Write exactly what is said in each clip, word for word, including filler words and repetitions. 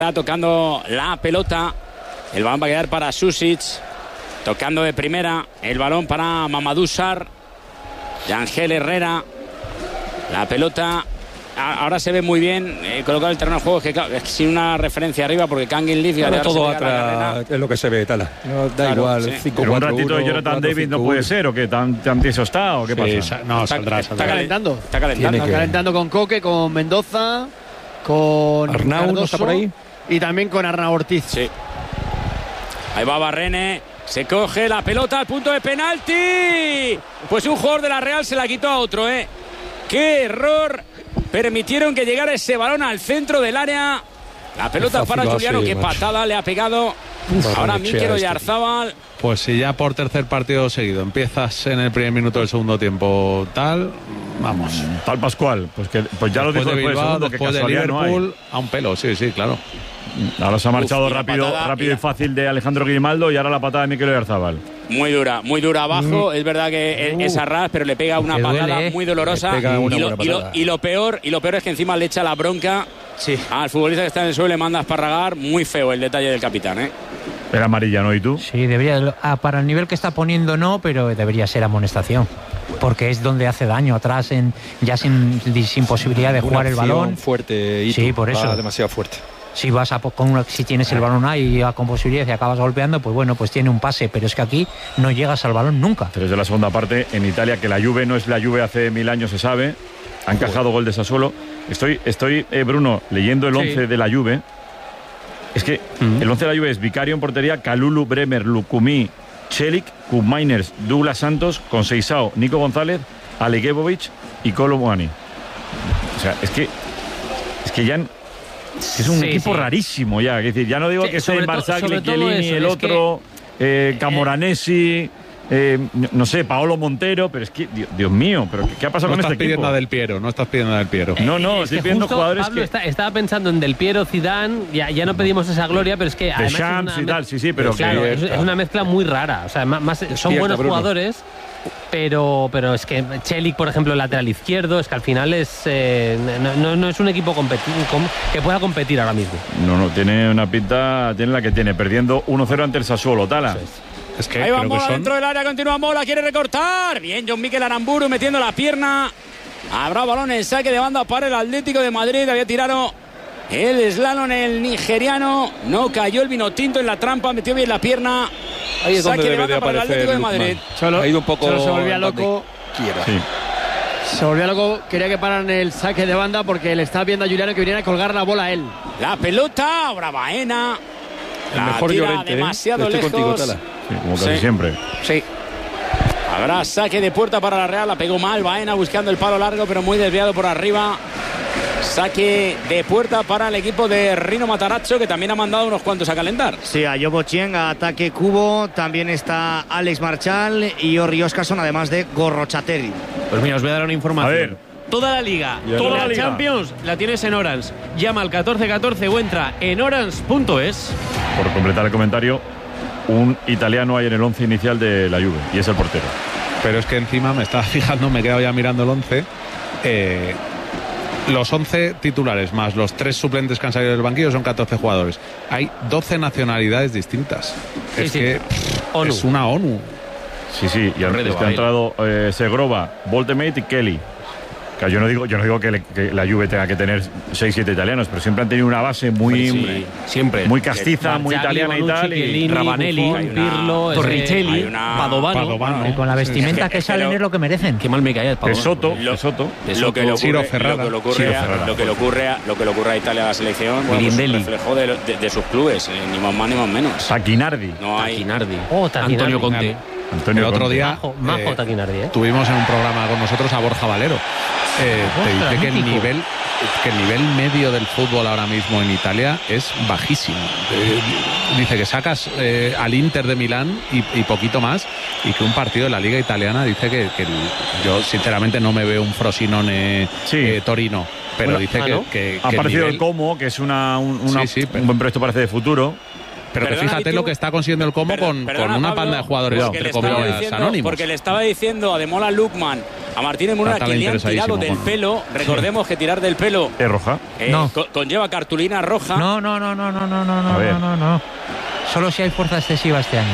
Está tocando la pelota. El balón va a quedar para Susic. Tocando de primera. El balón para Mamadou Sarr. Yangel Herrera. La pelota. Ahora se ve muy bien eh, colocado el terreno de juego. Es que, es que sin una referencia arriba, porque Kangin Lee. Claro, todo atrás es lo que se ve, Tala. No, da claro, igual. Sí. cinco, Pero cuatro, un ratito uno, Jonathan cuatro, David cinco, no puede uno. ser, o que tan, tan tieso está, o qué Sí, pasa. no, está, saldrá, está, saldrá. está calentando. Está calentando. Está que... calentando con Coque, con Mendoza, con Arnau, Cardoso, ¿no está por ahí? Y también con Arnau Ortiz. Sí. Ahí va Barrene. Se coge la pelota al punto de penalti. Pues un jugador de la Real se la quitó a otro, ¿eh? ¡Qué error! Permitieron que llegara ese balón al centro del área. La pelota para Juliano. Así, ¡Qué macho. patada le ha pegado! Uf, Ahora Mikel Mikel este. Oyarzábal. Pues si ya por tercer partido seguido empiezas en el primer minuto del segundo tiempo tal, vamos. Tal Pascual, pues, que, pues ya Después lo dijo de después, Bilbao, segundo, que después de casualidad no hay. Liverpool, a un pelo, sí, sí, claro. Ahora se ha marchado Uf, y la rápido, patada, rápido y y la- fácil de Alejandro Grimaldo, y ahora la patada de Mikel Oyarzábal. Muy dura, muy dura abajo. Es verdad que es, es a ras, pero le pega una Le duele, patada ¿eh? muy dolorosa. Le pega una y, lo, buena y, lo, patada. y lo peor, y lo peor es que encima le echa la bronca Sí. al futbolista que está en el suelo, le manda a esparragar. Muy feo el detalle del capitán, ¿eh? Era amarilla, ¿no? ¿Y tú? Sí, debería, ah, para el nivel que está poniendo no, pero debería ser amonestación. Porque es donde hace daño, atrás, en, ya sin, sin posibilidad de Una jugar el acción balón. fuerte, Itu. Sí, por eso. Va demasiado fuerte. Si vas a po- con una- si tienes el balón ahí y con posibilidad y acabas golpeando, pues bueno, pues tiene un pase, pero es que aquí no llegas al balón nunca. Tres de la segunda parte en Italia, que la Juve no es la Juve hace mil años, se sabe. Ha encajado gol de Sassuolo. Estoy, estoy eh, Bruno, leyendo el once de la Juve. Es que el once de la Juve es Vicario en portería, Kalulu, Bremer, Lukumi, Celik, Koopmeiners, Douglas Santos, Conceição, Nico González, Aleguebovic y Kolo Muani. O sea, es que es que ya han- es un Sí, equipo sí. rarísimo ya. Es decir, ya no digo Sí, que sobre sea to- Barzagli, sobre todo Chiellini, eso, el es otro, eh, Camoranesi, eh, no, no sé, Paolo Montero, pero es que, Dios, Dios mío, pero ¿qué, qué ha pasado No con estás este pidiendo equipo? a Del Piero, no estás pidiendo a Del Piero. No, no, Es estoy que pidiendo justo, jugadores Pablo, que... está- estaba pensando en Del Piero, Zidane, ya, ya no pedimos esa gloria, pero es que además es Champs una y tal, mez- sí, sí, pero claro, que- es, es una mezcla muy rara, o sea, más, más- son Despierta, buenos Bruno. jugadores, pero pero es que Celik, por ejemplo, lateral izquierdo, es que al final es eh, no, no- no es un equipo competi- com- que pueda competir ahora mismo. No, no, tiene una pinta, tiene la que tiene, perdiendo uno cero ante el Sassuolo, Tala. Es que Ahí va creo que Mola son dentro del área, continúa Mola, quiere recortar. Bien, John Mikel Aramburu metiendo la pierna. Habrá balón en saque de banda para el Atlético de Madrid. Había tirado el slalom el nigeriano. No cayó el vino tinto en la trampa, metió bien la pierna. Ahí es donde Saque de debe de banda para el aparecer Atlético de Lukman. Madrid. Solo, Ha ido un poco solo se volvía donde loco. quiera. Sí. Se volvía loco, quería que paran el saque de banda porque le estaba viendo a Juliano que viniera a colgar la bola a él. La pelota, ahora Baena. El La mejor tira Llorente, ¿eh? demasiado Estoy lejos. contigo, Tala. Sí, como casi Sí. siempre. Sí. Habrá saque de puerta para la Real. La pegó mal Baena buscando el palo largo, pero muy desviado por arriba. Saque de puerta para el equipo de Rino Matarazzo, que también ha mandado unos cuantos a calentar. Sí, a Yobo Chien, a ataque Cubo, también está Alex Marchal y Orri Oscarson, además de Gorrochateri. Pues mira, os voy a dar una información. A ver. Toda la liga, Ya. toda Toda la la liga. Champions la tienes en Orange. Llama al catorce catorce o entra en orange punto es. Por completar el comentario, un italiano hay en el once inicial de la Juve, y es el portero. Pero es que encima me estaba fijando, me he quedado ya mirando el once. Eh, los once titulares más los tres suplentes que han salido del banquillo son catorce jugadores. Hay doce nacionalidades distintas. Sí, es sí. que ONU. es una ONU. Sí, sí, y Hombre, es de que ha baile. entrado eh, Segrova, Voltemate y Kelly. Que yo no digo, yo no digo que, le- que la Juve tenga que tener seis siete italianos, pero siempre han tenido una base muy, Sí, siempre. muy castiza, muy Marciali, italiana y Bonucci, tal. y- Chiellini, Ravanelli, Buffon, hay una- Pirlo, Torricelli, hay una- Padovano. Padovano. Y con la vestimenta Es que- que es que salen lo- es lo que merecen. Qué mal me caía el De Padovano. Soto, Lo- de Soto. Lo que le Ciro ocurre, Ferrara. lo que le ocurre, Ciro a, Ferrara. lo que le ocurre, a, lo que le ocurre a Italia a la selección, bueno, pues es un Lindelli. reflejo de, de- de sus clubes, eh, ni más más ni más menos. Taquinardi. No hay. Taquinardi. Oh, Taquinardi. Antonio Conte. Antonio el otro Conte. día Majo, majo eh, Taquinardi, ¿eh? tuvimos en un programa con nosotros a Borja Valero. Eh, te Ostras, dice que el mítico. nivel que el nivel medio del fútbol ahora mismo en Italia es bajísimo. Eh, dice que sacas eh, al Inter de Milán y, y poquito más, y que un partido de la Liga Italiana dice que, que el- yo sinceramente no me veo un Frosinone Sí. eh, Torino, pero Bueno, dice ah, que, ¿no? que- Ha que el aparecido nivel- el Como, que es una, un, una- Sí, sí, pero- un buen proyecto, parece, de futuro. pero que perdona, fíjate Itu, lo que está consiguiendo el Como perdona, con, perdona, con una Pablo, panda de jugadores porque entre le estaba comillas diciendo- anónimos. Porque le estaba diciendo a Demola Lukman, a Martínez Muruna, Estaba que le han tirado interesadísimo del con- pelo. Recordemos que tirar del pelo ¿Es roja? eh, No. co- conlleva cartulina roja. No, no, no, no, no, no, no, no, A ver. no, no, no. Solo si hay fuerza excesiva este año.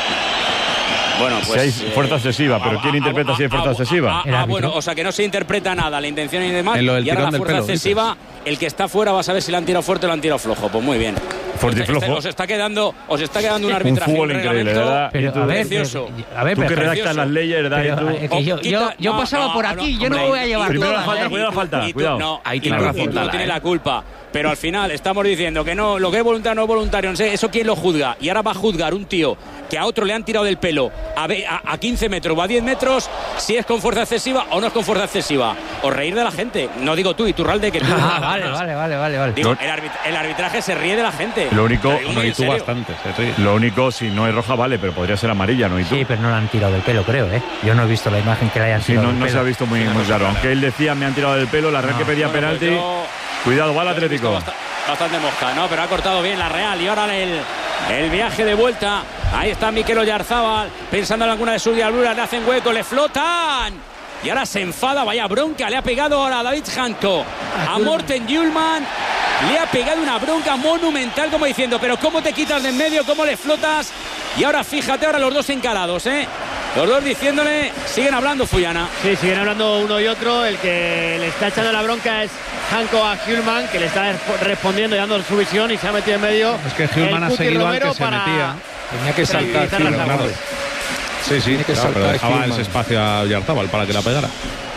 Bueno, Si pues, hay eh, fuerza excesiva, pero ah, ¿quién ah, interpreta ah, si hay fuerza ah, excesiva? ah, El ah, árbitro. bueno, o sea que no se interpreta nada, la intención y demás. En lo del y ahora tirón la del fuerza pelo, excesiva, el que está fuera va a saber si le han tirado fuerte o le han tirado flojo. Pues muy bien. Fuerte y Este- este- flojo. Os está quedando, os está quedando un Un arbitraje. fútbol un increíble, reglamento ¿verdad? Pero, Y tú- a ver, precioso. a ver, Tú que pero- redactas precioso. las leyes, ¿verdad? pero, Y tú- eh, que yo, O quita- yo, yo no, pasaba no, por no, aquí, no, yo no hombre, me voy a llevar primero la todas, falta, ¿eh? cuidado la falta, Y tú- cuidado. no, Ahí y tiene tú- razón, y tú Tala, tienes ¿eh? la culpa. Pero al final estamos diciendo que no, lo que es voluntario no es voluntario. No sé, eso quién lo juzga. Y ahora va a juzgar un tío que a otro le han tirado del pelo a, ve- a, a quince metros o a diez metros, si es con fuerza excesiva o no es con fuerza excesiva. O reír de la gente. No digo tú, Iturralde, que tú. Ah, vale, vale, vale, vale, vale. Digo, el, arbit- el arbitraje se ríe de la gente. Lo único- Te digo muy No, y en tú serio. bastante, se ríe. Lo único, si no es roja, vale, pero podría ser amarilla, ¿no? ¿Y tú? Sí, pero no le han tirado del pelo, creo, ¿eh? Yo no he visto la imagen que le hayan Sí, tirado no, del no pelo. se ha visto muy, muy claro. Aunque él decía, me han tirado del pelo, la Real No. que pedía Bueno, pues penalti. yo- Cuidado, va el Yo he visto Atlético. bast- Bastante mosca, ¿no? Pero ha cortado bien la Real. Y ahora el, el viaje de vuelta. Ahí está Mikel Oyarzábal, pensando en alguna de sus diabluras. Le hacen hueco, le flotan. Y ahora se enfada, vaya bronca. Le ha pegado ahora a David Hanko, a Morten Hjulman. Le ha pegado una bronca monumental, como diciendo, pero ¿cómo te quitas de en medio? ¿Cómo le flotas? Y ahora fíjate, ahora los dos encarados, ¿eh? Los dos diciéndole, siguen hablando, Fuyana. Sí, siguen hablando uno y otro. El que le está echando la bronca es Hanko a Hjulman, que le está respondiendo y dando su visión y se ha metido en medio. Es que Hjulman el ha Cuti seguido al Romero que se para metía. Tenía que saltar, tranquilizar las Hjulman, aguas. hombre. Sí, sí, Tiene que claro, pero saltar dejaba Hjulman. ese espacio a Oyarzábal para que la pegara.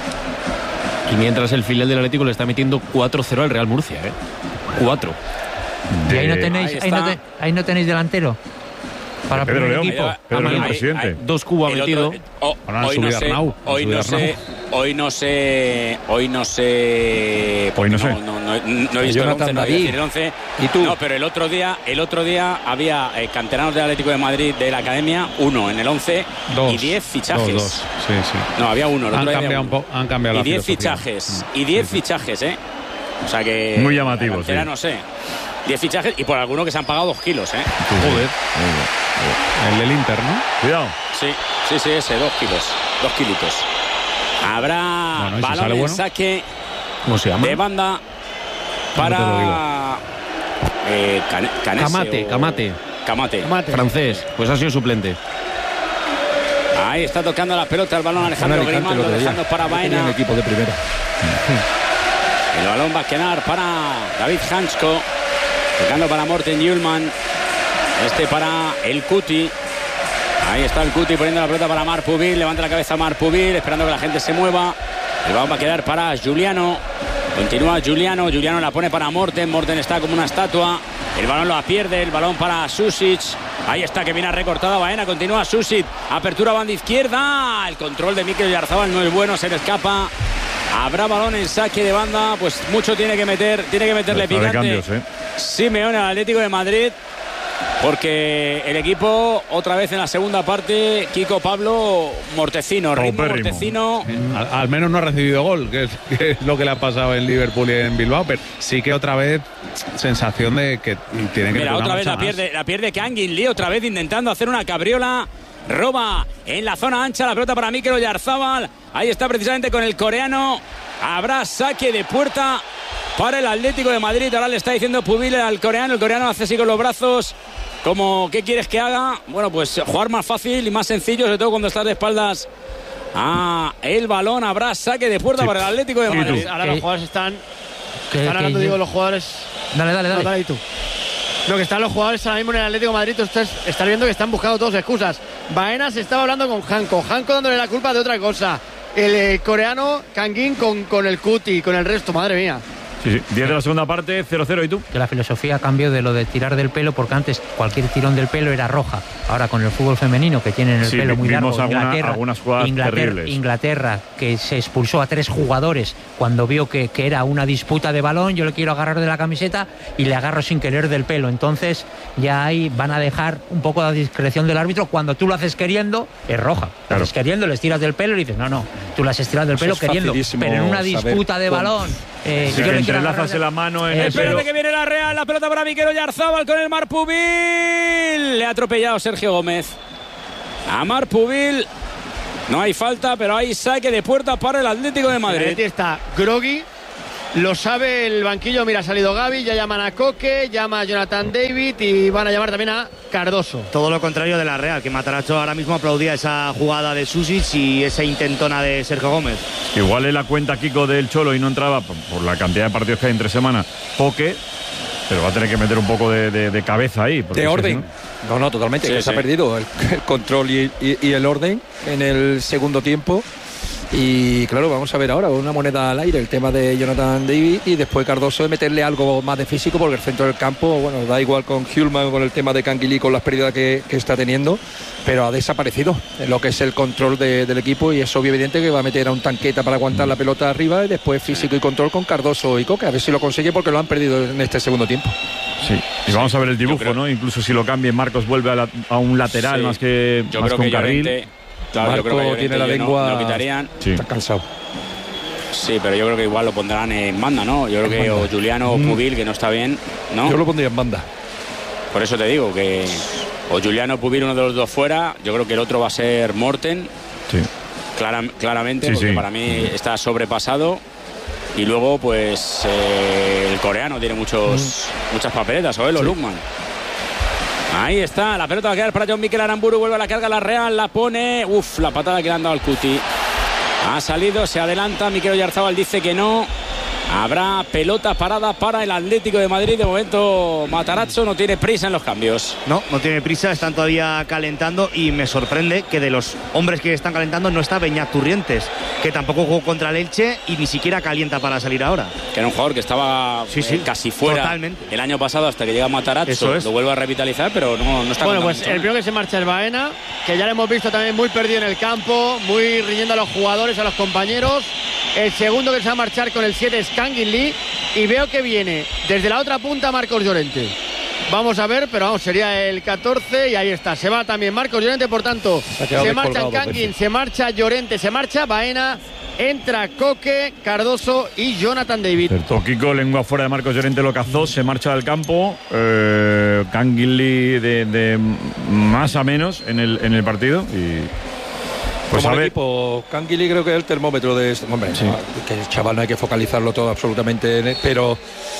Y mientras el filial del Atlético le está metiendo cuatro cero al Real Murcia, ¿eh? cuatro. Y ahí no De- tenéis, Ahí ahí no, está. te- ahí no tenéis delantero. Para Pedro primer León. equipo. Pedro León, Ahí- presidente. ahí- Dos cubos ha El metido. otro- oh, Ahora han hoy no subido a sé, Arnau, han hoy subido no a sé, Arnau. hoy no sé, hoy no sé, Hoy no sé. no, no, no, no he visto el Jonathan once, no voy a David. decir el once. ¿Y tú? No, pero el otro día, el otro día había eh, canteranos del Atlético de Madrid de la academia, uno en el once Dos. y diez fichajes. Dos, dos. Sí, sí. No, había uno. El otro Han día había cambiado, un uno. po- han cambiado Y la diez filosofía. fichajes, y diez fichajes, ¿eh? O sea que Muy llamativo, la cantera, sí. no sé. diez fichajes y por alguno que se han pagado dos kilos, ¿eh? Joder. El del Inter, ¿no? Cuidado. Sí, sí, sí, ese, dos kilos, dos kilitos. Habrá Bueno, y si balón sale en bueno. saque ¿Cómo se llama? de banda te lo digo. para eh, Cane- Canese Camate, o- Camate. Camate. Mate. Francés, pues ha sido suplente. Ahí está tocando la pelota el balón Alejandro Alicante Grimaldo, lo que dejando decía. para No tenía Baena. un equipo de primera. El balón va a quedar para David Hansko, tocando para Morten Hjulman. Este para el Cuti. Ahí está el Cuti poniendo la pelota para Marc Pubil. Levanta la cabeza Marc Pubil, esperando que la gente se mueva. El balón va a quedar para Giuliano. Continúa Giuliano. Giuliano la pone para Morten. Morten está como una estatua. El balón lo pierde. El balón para Susic. Ahí está, que viene recortada Baena. Continúa Susic. Apertura banda izquierda. El control de Mikel Oyarzábal no es bueno. Se le escapa. Habrá balón en saque de banda. Pues mucho tiene que meter. Tiene que meterle Está de picante. cambios, ¿eh? Simeone al Atlético de Madrid. Porque el equipo, otra vez en la segunda parte, Kiko Pablo Mortecino, ritmo Paupérrimo. Mortecino. Al, al menos no ha recibido gol, que es, que es lo que le ha pasado en Liverpool y en Bilbao, pero sí que otra vez sensación de que tiene que Mira, meter una otra vez marcha la más. pierde, la pierde Kangin Lee, otra vez intentando hacer una cabriola. Roba en la zona ancha la pelota para Mikel Oyarzábal. Ahí está precisamente con el coreano. Habrá saque de puerta para el Atlético de Madrid. Ahora le está diciendo Pubil al coreano. El coreano hace así con los brazos. Como, ¿qué quieres que haga? Bueno, pues jugar más fácil y más sencillo, sobre todo cuando estás de espaldas a el balón. Habrá saque de puerta Sí. para el Atlético de Sí, Madrid. tú. Ahora Que- los jugadores están, Que- están que hablando, yo- digo, los jugadores. Dale, dale, No, dale. dale ahí tú. Lo que están los jugadores ahora mismo en el Atlético de Madrid, ustedes están viendo que están buscando todos excusas. Baena se estaba hablando con Hanko, Hanko dándole la culpa de otra cosa. El eh, coreano Kangin con, con el Cuti, con el resto, madre mía. Sí, sí. diez de la segunda parte, cero cero. ¿Y tú? Que la filosofía cambió de lo de tirar del pelo, porque antes cualquier tirón del pelo era roja. Ahora con el fútbol femenino, que tienen el Sí, pelo muy vimos largo, alguna- Inglaterra, algunas jugadas Inglaterra, terribles. Inglaterra, que se expulsó a tres jugadores cuando vio que, que era una disputa de balón, yo le quiero agarrar de la camiseta y le agarro sin querer del pelo. Entonces ya ahí van a dejar un poco la discreción del árbitro. Cuando tú lo haces queriendo, es roja. Lo Claro. haces queriendo, les tiras del pelo y dices, no, no, tú las has tirado del Eso pelo es queriendo. facilísimo Pero en una saber disputa de cuándo. balón, Eh, si yo le quiero entrelazas agarrar- la mano en Eh, el Espérate pelo. que viene la Real, la pelota para Mikel Oyarzabal con el Marpubil. Le ha atropellado Sergio Gómez a Marpubil. No hay falta, pero hay saque de puerta para el Atlético de El Madrid. Atleti está groggy, lo sabe el banquillo. Mira, ha salido Gavi, ya llaman a Coque, llama a Jonathan David y van a llamar también a Cardoso. Todo lo contrario de la Real, que Matarazzo ahora mismo aplaudía esa jugada de Susic y esa intentona de Sergio Gómez. Igual es la cuenta Kiko del Cholo y no entraba por, por la cantidad de partidos que hay entre semana. Poque, pero va a tener que meter un poco de, de- de cabeza ahí. porque De es que orden. si No, no, totalmente. Sí, que se sí. ha perdido el, el control y, y- y el orden en el segundo tiempo. Y claro, vamos a ver ahora una moneda al aire, el tema de Jonathan David y después Cardoso de meterle algo más de físico, porque el centro del campo, bueno, da igual con Hulman, con el tema de Canguilí, con las pérdidas que, que está teniendo, pero ha desaparecido en lo que es el control de- del equipo y es obvio evidente que va a meter a un tanqueta para aguantar la pelota arriba y después físico y control con Cardoso y Coque, a ver si lo consigue porque lo han perdido en este segundo tiempo. Sí, y vamos a ver el dibujo, creo- ¿no? Incluso si lo cambien, Marcos vuelve a, la- a un lateral Sí. más que, Yo más creo que un que carril. Llorente, claro, yo Marco creo que Llorente tiene la y no- lengua- no lo quitarían. Sí. Está cansado. Sí, pero yo creo que igual lo pondrán en banda, ¿no? Yo creo que o Juliano o Pubil, que no está bien, ¿no? Yo lo pondría en banda. Por eso te digo que o Juliano o Pubil, uno de los dos fuera. Yo creo que el otro va a ser Morten, Sí. clara- claramente, Sí, porque sí. para mí está sobrepasado. Y luego, pues, eh, el coreano tiene muchos, muchas papeletas, o él o Lukman. Ahí está, la pelota va a quedar para John Mikel Aramburu, vuelve a la carga la Real, la pone, uf, la patada que le han dado al Cuti. Ha salido, se adelanta, Mikel Oyarzabal dice que no. Habrá pelota parada para el Atlético de Madrid. De momento Matarazzo no tiene prisa en los cambios. No, no tiene prisa, están todavía calentando y me sorprende que de los hombres que están calentando no está Beñat Turrientes, que tampoco jugó contra el Elche y ni siquiera calienta para salir ahora. Que era un jugador que estaba Sí, sí, eh, casi fuera totalmente. el año pasado hasta que llega Matarazzo. Eso es. Lo vuelve a revitalizar, pero no, no está Bueno, contando pues mucho, el ¿eh? primero que se marcha es Baena, que ya lo hemos visto también muy perdido en el campo, muy riñendo a los jugadores, a los compañeros. El segundo que se va a marchar con el siete es Kangin Lee. Y veo que viene desde la otra punta Marcos Llorente. Vamos a ver, pero vamos, sería el catorce y ahí está. Se va también Marcos Llorente, por tanto, ha quedado se marcha descolgado dos Kangin, veces. se marcha Llorente, se marcha Baena, entra Coque, Cardoso y Jonathan David. Cierto, Kiko, lengua fuera de Marcos Llorente, lo cazó, se marcha del campo. Eh, Canguilí de, de más a menos en el, en el partido. Y pues Como a ver, equipo, Canguilí creo que es el termómetro de esto. Hombre, Sí. no, que el chaval no hay que focalizarlo todo absolutamente, en él, pero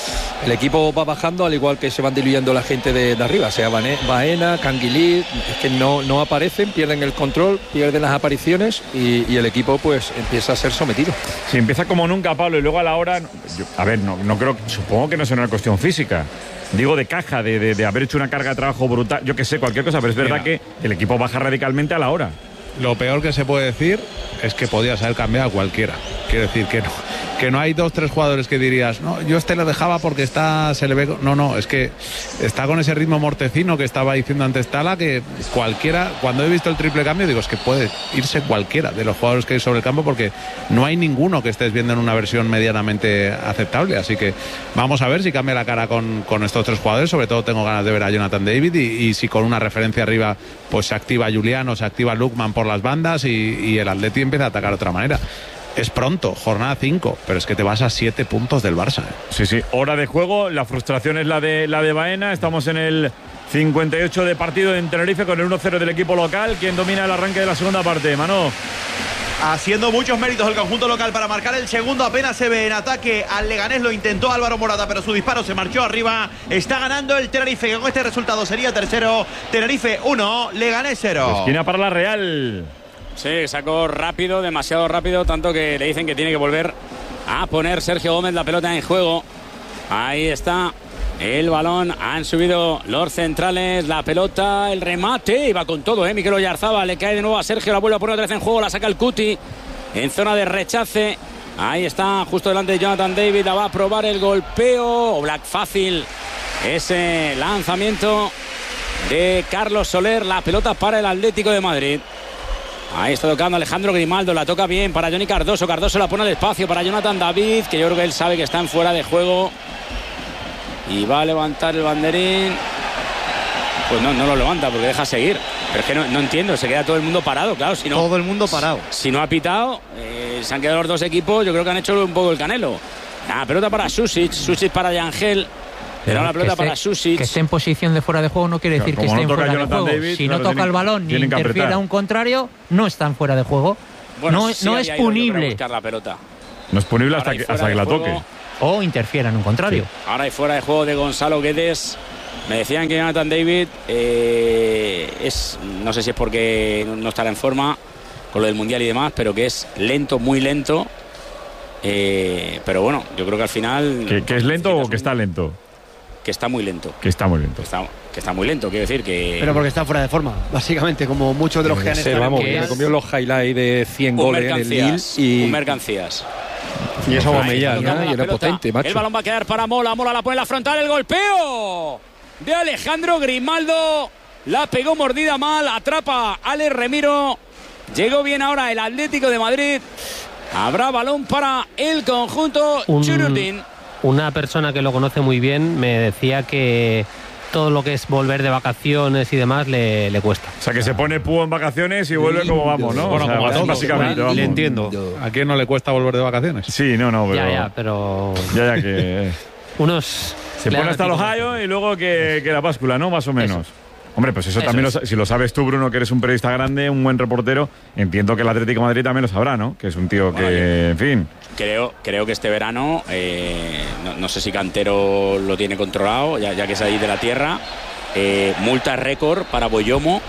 el equipo va bajando al igual que se van diluyendo la gente de, de arriba, sea Bane- Baena, Canguilí, es que no, no aparecen, pierden el control, pierden las apariciones y, y el equipo pues empieza a ser sometido. si empieza como nunca, Pablo, y luego a la hora. yo- a ver, no, no creo. Supongo que no será una cuestión física. Digo de caja, de, de- de haber hecho una carga de trabajo brutal. Yo que sé, cualquier cosa, pero es verdad Mira. que el equipo baja radicalmente a la hora. Lo peor que se puede decir es que podías haber cambiado a cualquiera. Quiero decir que no, que no hay dos, tres jugadores que dirías, no, yo este lo dejaba porque está, se le ve. No, no, es que está con ese ritmo mortecino que estaba diciendo antes Tala, que cualquiera, cuando he visto el triple cambio, digo, es que puede irse cualquiera de los jugadores que hay sobre el campo porque no hay ninguno que estés viendo en una versión medianamente aceptable. Así que vamos a ver si cambia la cara con, con estos tres jugadores. Sobre todo tengo ganas de ver a Jonathan David y, y si con una referencia arriba pues se activa Juliano, se activa Lukman por las bandas y, y el Atleti empieza a atacar de otra manera. Es pronto, jornada cinco, pero es que te vas a siete puntos del Barça. ¿eh? Sí, sí, hora de juego. La frustración es la de la de Baena. Estamos en el cincuenta y ocho de partido en Tenerife con el uno cero del equipo local. ¿Quién domina el arranque de la segunda parte, Mano? Haciendo muchos méritos el conjunto local para marcar el segundo. Apenas se ve en ataque al Leganés. Lo intentó Álvaro Morata, pero su disparo se marchó arriba. Está ganando el Tenerife, que con este resultado sería tercero. Tenerife uno, Leganés cero. Esquina para la Real. Sí, sacó rápido, demasiado rápido, tanto que le dicen que tiene que volver a poner Sergio Gómez la pelota en juego. Ahí está el balón, han subido los centrales, la pelota, el remate, y va con todo, ¿eh? Mikel Oyarzabal le cae de nuevo a Sergio, la vuelve a poner otra vez en juego, la saca el Cuti en zona de rechace. Ahí está, justo delante de Jonathan David, la va a probar el golpeo, o Black fácil, ese lanzamiento de Carlos Soler, la pelota para el Atlético de Madrid. Ahí está tocando Alejandro Grimaldo, la toca bien para Johnny Cardoso, Cardoso la pone al espacio para Jonathan David, que yo creo que él sabe que está en fuera de juego y va a levantar el banderín. Pues no, no lo levanta porque deja seguir, pero es que no, no entiendo, se queda todo el mundo parado, claro, si no, Todo el mundo parado. si no ha pitado, eh, se han quedado los dos equipos, yo creo que han hecho un poco el Canelo. La pelota para Susic, Susic para Yangel. Pero la pelota que para esté, Susic. Que esté en posición de fuera de juego no quiere decir Claro, que esté no en fuera de juego. David, si claro, no toca tienen, el balón ni interfiere a un contrario, no está en fuera de juego. Bueno, no sí no es había ido, yo creo, a punible. buscar la pelota. No es punible hasta Ahora que, y fuera hasta que de la juego. toque. O interfiera en un contrario. Sí. Ahora hay fuera de juego de Gonzalo Guedes. Me decían que Jonathan David eh, es, no sé si es porque no estará en forma con lo del Mundial y demás, pero que es lento, muy lento. Eh, pero bueno, yo creo que al final... ¿Que, que es lento o que está lento? Que está muy lento. Que está muy lento. Que está, que está muy lento, quiero decir que... Pero porque está fuera de forma, básicamente, como muchos de los que han Sí, estado. vamos, en que Mundial. me comió los highlights de cien un goles en el Lille mercancías, y, un mercancías. y eso Ahí Aubameyang, está tocando ¿no? la Y era pelota. potente, macho. El balón va a quedar para Mola. Mola la pone en la frontal. El golpeo de Alejandro Grimaldo. La pegó mordida mal. Atrapa Alex Remiro. Llegó bien ahora el Atlético de Madrid. Habrá balón para el conjunto Un- Chururdín. Una persona que lo conoce muy bien me decía que todo lo que es volver de vacaciones y demás le, le cuesta. O sea, que se pone púo en vacaciones y vuelve como vamos, ¿no? Bueno, o sea, como a todos, básicamente, vamos. le entiendo. ¿A quién no le cuesta volver de vacaciones? Sí, no, no, pero... Ya, ya, pero Ya, ya, que... unos... Se le pone dan hasta los tipo- hallos y luego que, que la báscula, ¿no? Más o menos. Hombre, pues eso, Eso también, es. lo sa- si lo sabes tú, Bruno, que eres un periodista grande, un buen reportero, entiendo que el Atlético de Madrid también lo sabrá, ¿no? Que es un tío Bueno, que, en fin... Creo, creo que este verano, eh, no, no sé si Cantero lo tiene controlado, ya, ya que es ahí de la tierra. Eh, multa récord para Boyomo,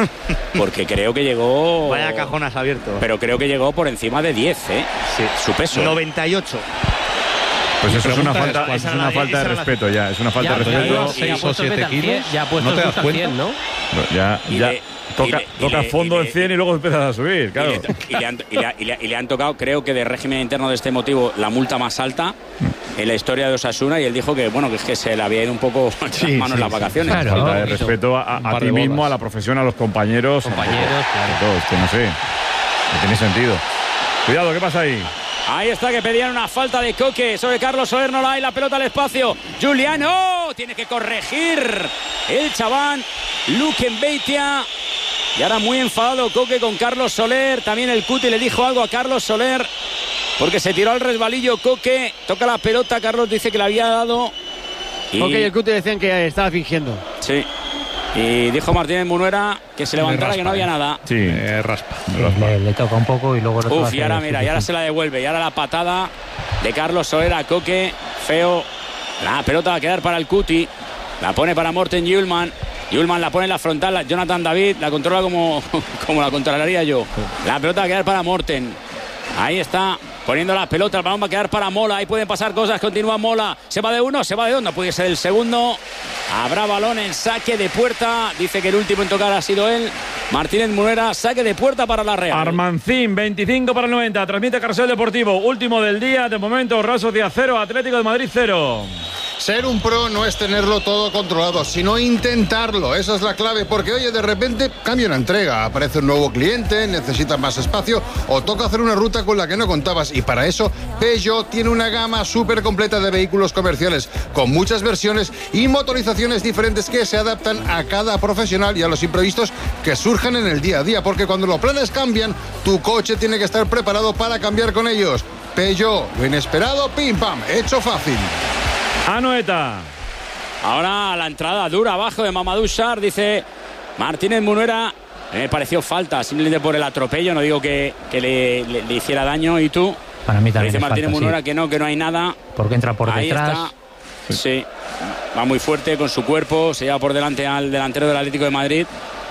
porque creo que llegó. Vaya cajón has abierto. Pero creo que llegó por encima de diez, ¿eh? Sí. Su peso. noventa y ocho. Pues eso es una pregunta es, falta, ¿cuál eso es será una la- falta de esa era la- respeto ya, es una falta Ya, de ya, respeto. ya, seis ya o ha puesto el siete peta al kilos, cien, ya ha puesto ¿no te el das pulso al cuenta? cien, ¿no? Ya, Y ya le- toca, y le- y toca le- fondo y en le- cien y luego empiezas a subir, claro. Y, le, y le han, y le- y le- y le han tocado, creo que de régimen interno de este motivo, la multa más alta en la historia de Osasuna, y él dijo que bueno, que es que se le había ido un poco las manos en las vacaciones. Claro. Falta de eso. respeto a, Un a par ti de mismo, bolas. a la profesión, a los compañeros. Compañeros, a claro. todos, que no sé. No tiene sentido. Cuidado, ¿qué pasa ahí? Ahí está, que pedían una falta de Coque sobre Carlos Soler, no la hay, la pelota al espacio. Juliano tiene que corregir el chaván Lukenbeitia. Y ahora muy enfadado Coque con Carlos Soler. También el Cuti le dijo algo a Carlos Soler porque se tiró al resbalillo Coque. Toca la pelota, Carlos dice que le había dado. Y, Ok, el Cuti decían que estaba fingiendo. sí. Y dijo Martínez Munuera que se levantara, raspa, que no había eh. nada. Sí. Eh, raspa. Le, le toca un poco y luego el otro Uf, hace y ahora lo mira, y ahora se suficiente. la devuelve. Y ahora la patada de Carlos Soler a Coque. Feo. La pelota va a quedar para el Cuti. La pone para Morten Hjulman. Hjulman la pone en la frontal. Jonathan David la controla como, como la controlaría yo. La pelota va a quedar para Morten. Ahí está. Poniendo la pelota, el balón va a quedar para Mola. Ahí pueden pasar cosas. Continúa Mola. Se va de uno, se va de dos. No puede ser el segundo. Habrá balón en saque de puerta. Dice que el último en tocar ha sido él. Martínez Munuera, saque de puerta para la Real. Armancín, veinticinco para el noventa. Transmite Carrusel Deportivo. Último del día. De momento, Real Sociedad cero, Atlético de Madrid cero. Ser un pro no es tenerlo todo controlado, sino intentarlo. Esa es la clave, porque oye, de repente cambia una entrega, aparece un nuevo cliente, necesitas más espacio o toca hacer una ruta con la que no contabas. Y para eso, Peugeot tiene una gama súper completa de vehículos comerciales, con muchas versiones y motorizaciones diferentes que se adaptan a cada profesional y a los imprevistos que surgen en el día a día, porque cuando los planes cambian, tu coche tiene que estar preparado para cambiar con ellos. Peugeot, lo inesperado, pim pam, hecho fácil. Anoeta. Ahora la entrada dura abajo de Mamadou Sarr, dice Martínez Munuera. Me pareció falta, simplemente por el atropello. No digo que, que le, le- le hiciera daño. ¿Y tú? Para mí también Dice es Martínez falta, Munuera sí. que no, que no hay nada. Porque entra por Ahí detrás. está. Sí, va muy fuerte con su cuerpo. Se lleva por delante al delantero del Atlético de Madrid.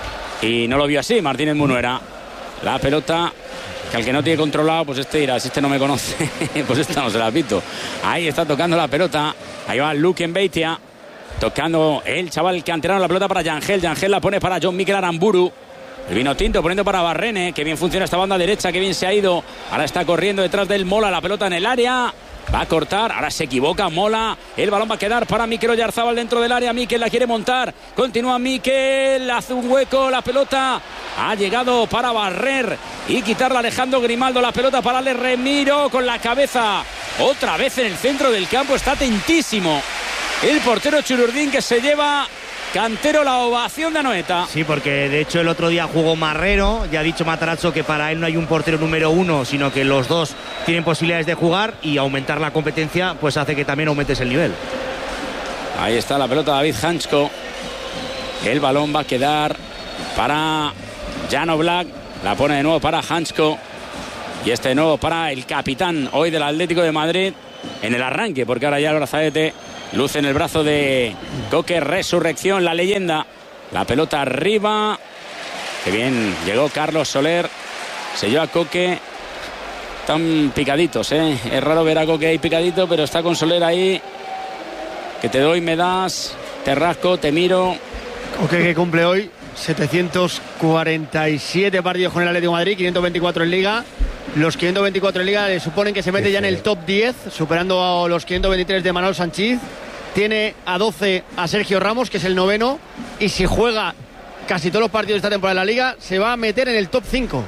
Y no lo vio así Martínez Munuera. La pelota, que al que no tiene controlado, pues este dirá, si este no me conoce, pues esta no se la pito. Ahí está tocando la pelota. Ahí va Lukenbeitia. Tocando el chaval canterano, la pelota para Yangel. Yangel la pone para John Mikel Aramburu. El vino tinto poniendo para Barrene. Que bien funciona esta banda derecha, que bien se ha ido. Ahora está corriendo detrás del Mola, la pelota en el área. Va a cortar, ahora se equivoca Mola. El balón va a quedar para Mikel Oyarzabal dentro del área. Mikel la quiere montar. Continúa Mikel, hace un hueco. La pelota ha llegado para barrer y quitarla Alejandro Grimaldo. La pelota para Ale Remiro con la cabeza. Otra vez en el centro del campo. Está atentísimo el portero Chururdín, que se lleva Cantero, la ovación de Anoeta. Sí, porque de hecho el otro día jugó Marrero, ya ha dicho Matarazzo que para él no hay un portero número uno, sino que los dos tienen posibilidades de jugar, y aumentar la competencia pues hace que también aumentes el nivel. Ahí está la pelota David Hansko. El balón va a quedar para Jan Oblak. La pone de nuevo para Hansko. Y este de nuevo para el capitán hoy del Atlético de Madrid en el arranque, porque ahora ya el brazalete luce en el brazo de Coque. Resurrección, la leyenda. La pelota arriba. Qué bien llegó Carlos Soler. Se lleva a Coque. Están picaditos, ¿eh? Es raro ver a Coque ahí picadito, pero está con Soler ahí. Que te doy, me das. Te rasco, te miro. Coque, que cumple hoy setecientos cuarenta y siete partidos con el Atlético de Madrid, quinientos veinticuatro en Liga. Los quinientos veinticuatro en Liga le suponen que se mete ya en el top diez, superando a los quinientos veintitrés de Manuel Sánchez. Tiene a doce a Sergio Ramos, que es el noveno. Y si juega casi todos los partidos de esta temporada en la Liga, se va a meter en el top cinco.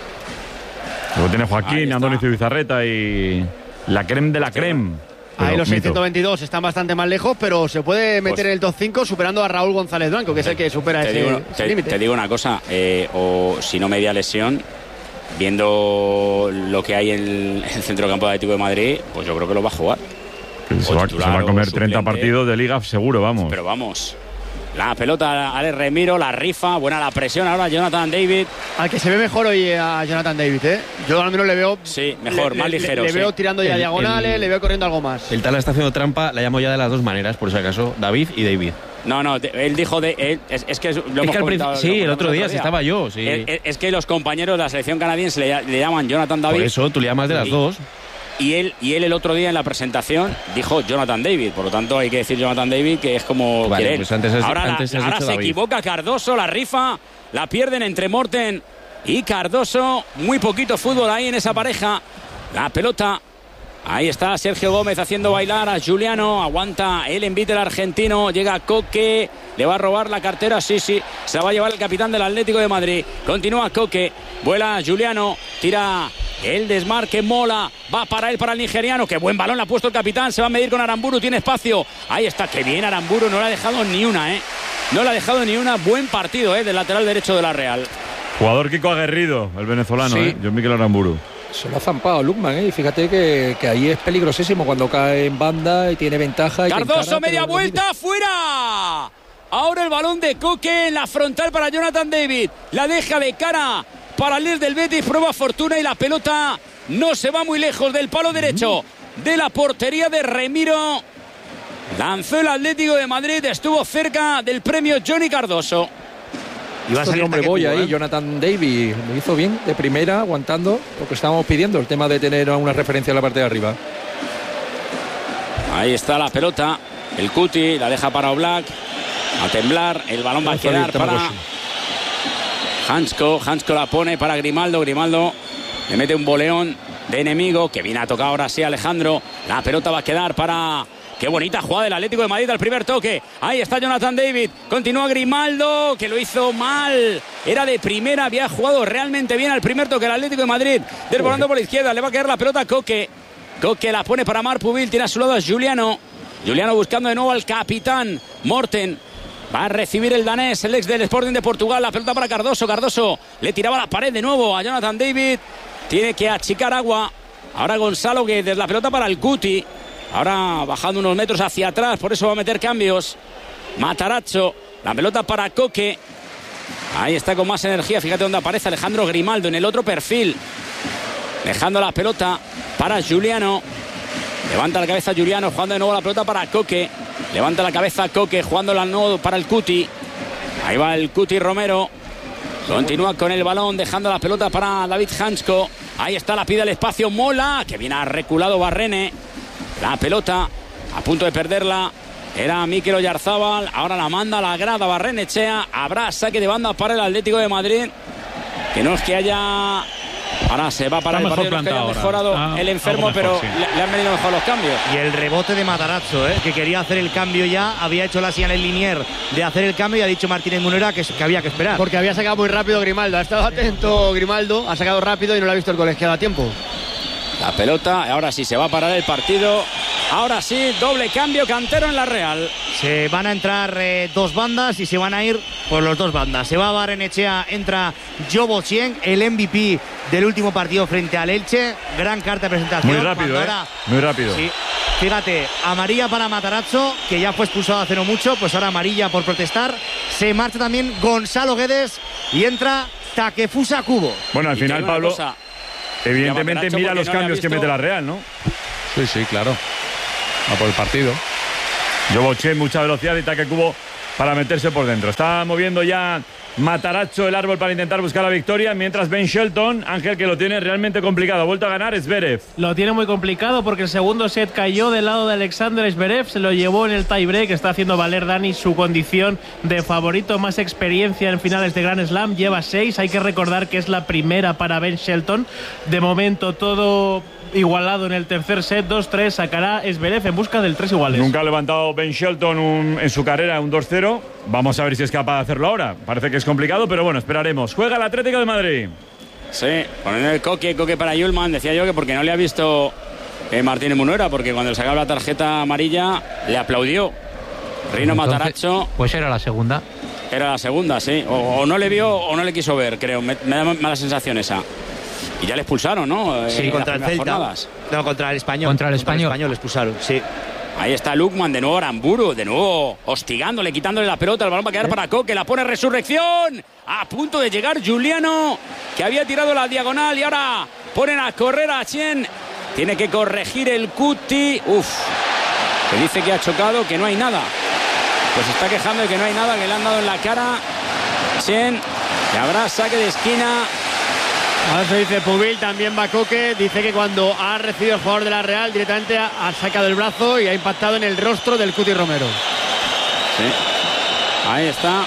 Luego tiene Joaquín, Andoni Zubizarreta y la creme de la creme. Ahí Pero los mito. seiscientos veintidós están bastante más lejos, pero se puede meter Pues, en el top cinco superando a Raúl González Blanco, que es el que supera Te ese, digo, ese te, límite. te digo una cosa, eh, o si no media lesión, viendo lo que hay en el centro campo de Atlético de Madrid, pues yo creo que lo va a jugar. Se O va, titular se va a o comer suplente. treinta partidos de Liga seguro, vamos. Pero vamos. La pelota, Alex Remiro, la rifa, buena la presión ahora, Jonathan David. Al que se ve mejor hoy a Jonathan David, ¿eh? Yo al menos le veo. Sí, mejor, le, más le- ligero. Le, sí. veo tirando ya El- diagonales, el- le veo corriendo algo más. El tal está haciendo trampa, la llamo ya de las dos maneras, por si acaso, David y David. No, no, te- él dijo de. Él, es, es que lo Es hemos que al comentado- principio, lo sí, el comentamos otro día, si estaba yo, sí. Es, es- es que los compañeros de la selección canadiense le, le llaman Jonathan David. Por eso, tú le llamas de las Y- dos. Y él, y él el otro día en la presentación dijo Jonathan David. Por lo tanto, hay que decir Jonathan David, que es como Vale, quiere él. pues antes has- ahora la- antes has ahora dicho se David. equivoca Cardoso, la rifa. La pierden entre Morten y Cardoso. Muy poquito fútbol ahí en esa pareja. La pelota. Ahí está Sergio Gómez haciendo bailar a Juliano. Aguanta el envite del argentino. Llega Coque. Le va a robar la cartera. Sí, sí. Se la va a llevar el capitán del Atlético de Madrid. Continúa Coque. Vuela Juliano. Tira el desmarque. Mola. Va para él, para el nigeriano. Qué buen balón le ha puesto el capitán. Se va a medir con Aramburu. Tiene espacio. Ahí está. Qué bien Aramburu. No le ha dejado ni una, ¿eh? No le ha dejado ni una. Buen partido, ¿eh? Del lateral derecho de la Real. Jugador Kiko Aguerrido, el venezolano, Sí. ¿eh? John Miquel Aramburu. Se lo ha zampado Lukman, ¿eh? Y fíjate que, que ahí es peligrosísimo cuando cae en banda y tiene ventaja. Y te Cardoso, encara, media pero no vuelta, mide. fuera. Ahora el balón de Coque en la frontal para Jonathan David. La deja de cara para el líder del Betis, prueba fortuna y la pelota no se va muy lejos del palo derecho de la portería de Remiro. Lanzó el Atlético de Madrid, estuvo cerca del premio Johnny Cardoso. Y va a Esto salir de hombre ataque boya tú, ahí, ¿eh? Jonathan David, lo hizo bien de primera, aguantando lo que estábamos pidiendo, el tema de tener una referencia en la parte de arriba. Ahí está la pelota, el Cuti, la deja para Oblak, a temblar, el balón va a quedar para Hansko, Hansko la pone para Grimaldo, Grimaldo le mete un boleón de enemigo, que viene a tocar ahora sí Alejandro, la pelota va a quedar para... Qué bonita jugada del Atlético de Madrid al primer toque. Ahí está Jonathan David. Continúa Grimaldo, que lo hizo mal. Era de primera, había jugado realmente bien al primer toque el Atlético de Madrid. Desbordando por la izquierda, le va a caer la pelota a Coque. Coque la pone para Marc Pubil, tiene a su lado a Juliano. Juliano buscando de nuevo al capitán Morten. Va a recibir el danés, el ex del Sporting de Portugal. La pelota para Cardoso. Cardoso le tiraba la pared de nuevo a Jonathan David. Tiene que achicar agua. Ahora Gonzalo Guedes, la pelota para el Cuti. Ahora bajando unos metros hacia atrás, por eso va a meter cambios. Matarazzo, la pelota para Coque. Ahí está con más energía, fíjate dónde aparece Alejandro Grimaldo en el otro perfil. Dejando la pelota para Juliano. Levanta la cabeza Juliano, jugando de nuevo la pelota para Coque. Levanta la cabeza Coque, jugando la nuevo para el Cuti. Ahí va el Cuti Romero. Continúa con el balón, dejando la pelota para David Hansko. Ahí está, la pide el espacio Mola, que viene a reculado Barrene. La pelota, a punto de perderla, era Mikel Oyarzábal. Ahora la manda a la grada Barrenechea. Habrá saque de banda para el Atlético de Madrid. Que no es que haya... Ahora se va para Está el mejor partido, no es que haya plantado mejorado ahora. Ah, el enfermo, algo mejor, pero sí. le, le han venido mejor los cambios. Y el rebote de Matarazzo, ¿eh? Que quería hacer el cambio ya, había hecho la señal en Linier de hacer el cambio y ha dicho Martínez Munera que, que había que esperar. Porque había sacado muy rápido Grimaldo. Ha estado atento Grimaldo, ha sacado rápido y no lo ha visto el colegiado a tiempo. La pelota, ahora sí se va a parar el partido. Ahora sí, doble cambio, Cantero en la Real. Se van a entrar eh, dos bandas y se van a ir por las dos bandas. Se va a Barrenechea, entra Jobo Chien, el M V P del último partido frente al Elche. Gran carta de presentación. Muy rápido, ¿eh? Ahora, Muy rápido. Sí. Fíjate, amarilla para Matarazzo, que ya fue expulsado hace no mucho, pues ahora amarilla por protestar. Se marcha también Gonzalo Guedes y entra Takefusa Kubo. Bueno, al final, Pablo, cosa, evidentemente mira los no cambios que mete la Real, ¿no? Sí, sí, claro. Va por el partido. Yo boché mucha velocidad y Take Kubo para meterse por dentro. Está moviendo ya Matarazzo el árbol para intentar buscar la victoria, mientras Ben Shelton, Ángel, que lo tiene realmente complicado. Ha vuelto a ganar Zverev. Lo tiene muy complicado porque el segundo set cayó del lado de Alexander Zverev, se lo llevó en el tiebreak. Está haciendo valer Dani su condición de favorito, más experiencia en finales de Grand Slam. Lleva seis, hay que recordar que es la primera para Ben Shelton. De momento todo igualado en el tercer set, dos tres, sacará Zverev en busca del tres iguales. Nunca ha levantado Ben Shelton un, en su carrera un dos cero. Vamos a ver si es capaz de hacerlo ahora. Parece que es complicado, pero bueno, esperaremos. Juega el Atlético de Madrid. Sí, poniendo el coque, coque para Yulman. Decía yo que porque no le ha visto eh, Martínez Munuera, porque cuando le sacaba la tarjeta amarilla le aplaudió Rino Matarazzo. Pues era la segunda. Era la segunda, sí. O, o no le vio o no le quiso ver, creo. Me, me da mala sensación esa. Y ya le expulsaron, ¿no? Sí, eh, contra el Celta. Jornadas. No, contra el Español. Contra el Español. Contra el Español le expulsaron, sí. Ahí está Lukman, de nuevo Aramburu, de nuevo hostigándole, quitándole la pelota. El balón va a quedar para Coque, la pone Resurrección. A punto de llegar Giuliano, que había tirado la diagonal y ahora ponen a correr a Chien. Tiene que corregir el Cuti. Uf, que dice que ha chocado, que no hay nada. Pues está quejando de que no hay nada, que le han dado en la cara. Chien, que habrá saque de esquina. Ahora se dice Pubil, también va Coque. Dice que cuando ha recibido el jugador de la Real, directamente ha, ha sacado el brazo y ha impactado en el rostro del Cuti Romero. Sí, ahí está.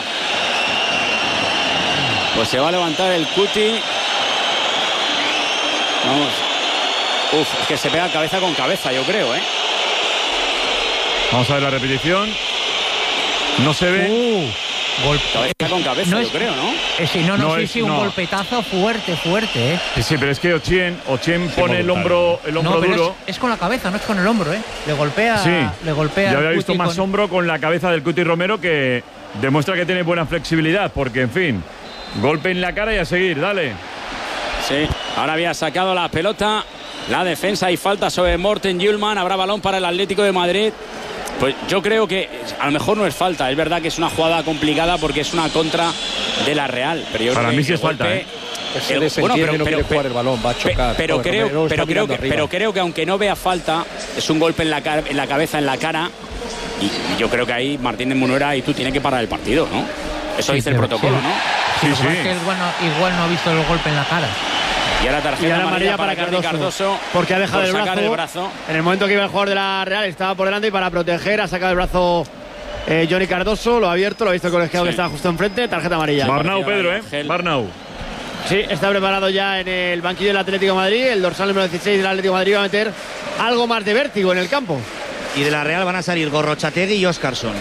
Pues se va a levantar el Cuti. Vamos. Uf, es que se pega cabeza con cabeza, yo creo, ¿eh? Vamos a ver la repetición. No se ve. Uh. Golpe. Cabeza con cabeza, no yo es, creo, ¿no? Eh, sí, no, no, no sí, es, sí, un no. golpetazo fuerte, fuerte, ¿eh? Sí, sí, pero es que Ochien, Ochien pone el hombro, el hombro no, pero duro. Es, es con la cabeza, no es con el hombro, ¿eh? Le golpea. Sí, le golpea. yo había visto más con... hombro con la cabeza del Cuti Romero, que demuestra que tiene buena flexibilidad, porque, en fin, golpe en la cara y a seguir, dale. Sí, ahora había sacado la pelota, la defensa y falta sobre Morten Hjulman. Habrá balón para el Atlético de Madrid. Pues yo creo que a lo mejor no es falta. Es verdad que es una jugada complicada porque es una contra de la Real. Pero yo Para creo mí que sí es golpe, falta, ¿eh? Se bueno, desentiende, no quiere jugar el balón, va a chocar. Pero, Joder, creo, Romero pero, está creo que, mirando pero arriba. creo que aunque no vea falta, es un golpe en la, cara, en la cabeza, en la cara. Y, y yo creo que ahí Martínez Munuera y tú tiene que parar el partido, ¿no? Eso Sí, dice el pero- protocolo, sí. ¿no? Sí, Lo que sí. pasa es que igual no, igual no ha visto el golpe en la cara. Y ahora tarjeta Y ahora amarilla, amarilla para para Cardoso, Cardoso, Cardoso porque ha dejado por el sacar brazo. el brazo. En el momento que iba el jugador de la Real estaba por delante y para proteger ha sacado el brazo eh, Johnny Cardoso, lo ha abierto, lo ha visto el colegiado Sí. que estaba justo enfrente, tarjeta amarilla. Barnau, Parecía Pedro, ¿eh? Ángel. Barnau. Sí, está preparado ya en el banquillo del Atlético de Madrid. El dorsal número dieciséis del Atlético de Madrid va a meter algo más de vértigo en el campo. Y de la Real van a salir Gorrochategui y Óscarson.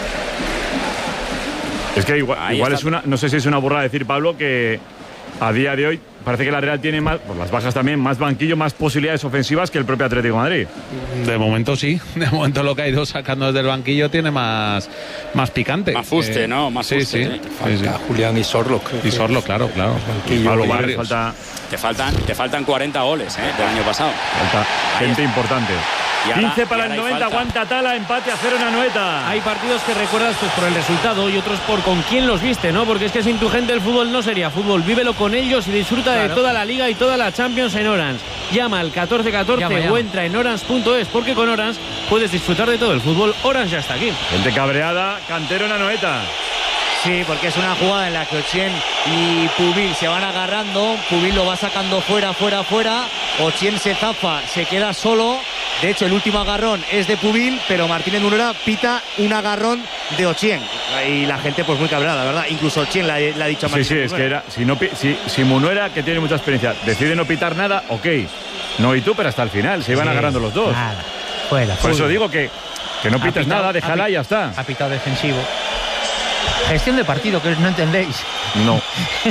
Es que igual, Ahí igual está. es una, no sé si es una burrada decir, Pablo, que a día de hoy parece que la Real tiene más, por las bajas también, más banquillo, más posibilidades ofensivas que el propio Atlético de Madrid. De momento sí, de momento lo que ha ido sacando desde el banquillo tiene más, más picante. Más fuste, Eh, ¿no? Más sí, fuste, sí, sí. sí, sí. Falta Julián y Sorlo. creo Y que Sorlo, es. claro, claro. Banquillo, Pablo y Barrios, Barrios. falta, Te faltan, te faltan cuarenta goles, ¿eh? Del año pasado. falta gente importante. Y ahora- quince para y el ahora hay noventa, falta. aguanta Tala, empate a cero en Anoeta. Hay partidos que recuerdas pues por el resultado y otros por con quién los viste, ¿no? Porque es que sin tu gente el fútbol no sería fútbol. Vívelo con ellos y disfruta de toda la Liga y toda la Champions en Orange. Llama al catorce catorce Llama, llama. o entra en orange punto es porque con Orange puedes disfrutar de todo el fútbol. Orange ya está aquí. Gente cabreada, Cantero en Anoeta. Sí, porque es una jugada en la que Ochien y Pubil se van agarrando. Pubil lo va sacando fuera, fuera, fuera. Ochien se zafa, se queda solo. De hecho, el último agarrón es de Pubil, pero Martínez Munuera pita un agarrón de Ochien. Y la gente, pues muy cabreada, ¿verdad? Incluso Ochien le, ha- le ha dicho a Sí, Martínez sí, es que Munuera. era. Si, no, pi- si, si Munuera, que tiene mucha experiencia, decide no pitar nada, ok. No, y tú, pero hasta el final, se iban Sí, agarrando los dos. Nada. Fuera. Por eso fuera. digo que, que no Ha pitas pitado- nada, ha déjala pi- y ya está. Ha pitado defensivo. Gestión de partido, que no entendéis. No,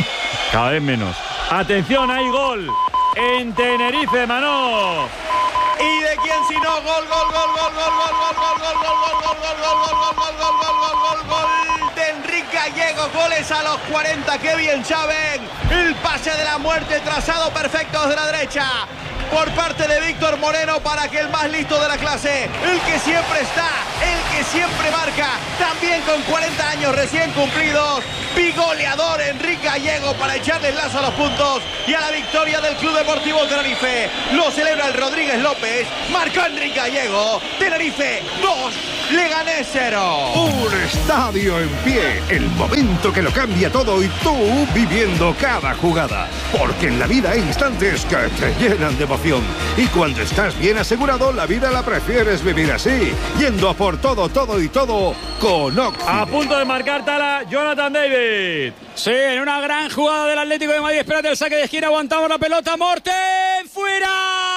cada vez menos. Atención, hay gol en Tenerife, Manó. ¿Y de quién si no? Gol, gol, gol, gol, gol, gol, gol, gol, gol, gol, gol, gol, gol, gol, gol, gol, gol, gol, gol, gol de Enrique Gallego. Goles a los cuarenta, qué bien saben. El pase de la muerte trazado perfecto desde la derecha por parte de Víctor Moreno para que el más listo de la clase, el que siempre está, el que siempre marca, también con cuarenta años recién cumplidos, bigoleador Enrique Gallego para echarle el lazo a los puntos y a la victoria del Club Deportivo Tenerife. Lo celebra el Rodríguez López, marcó Enrique Gallego, Tenerife dos, Leganés cero. Un estadio en pie, el momento que lo cambia todo y tú viviendo cada jugada, porque en la vida hay instantes que te llenan de emoción. Y cuando estás bien asegurado, la vida la prefieres vivir así, yendo a por todo, todo y todo con Octibet. A punto de marcar Tala, Jonathan David. Sí, en una gran jugada del Atlético de Madrid. Espérate el saque de esquina, aguantamos la pelota. Morten, fuera.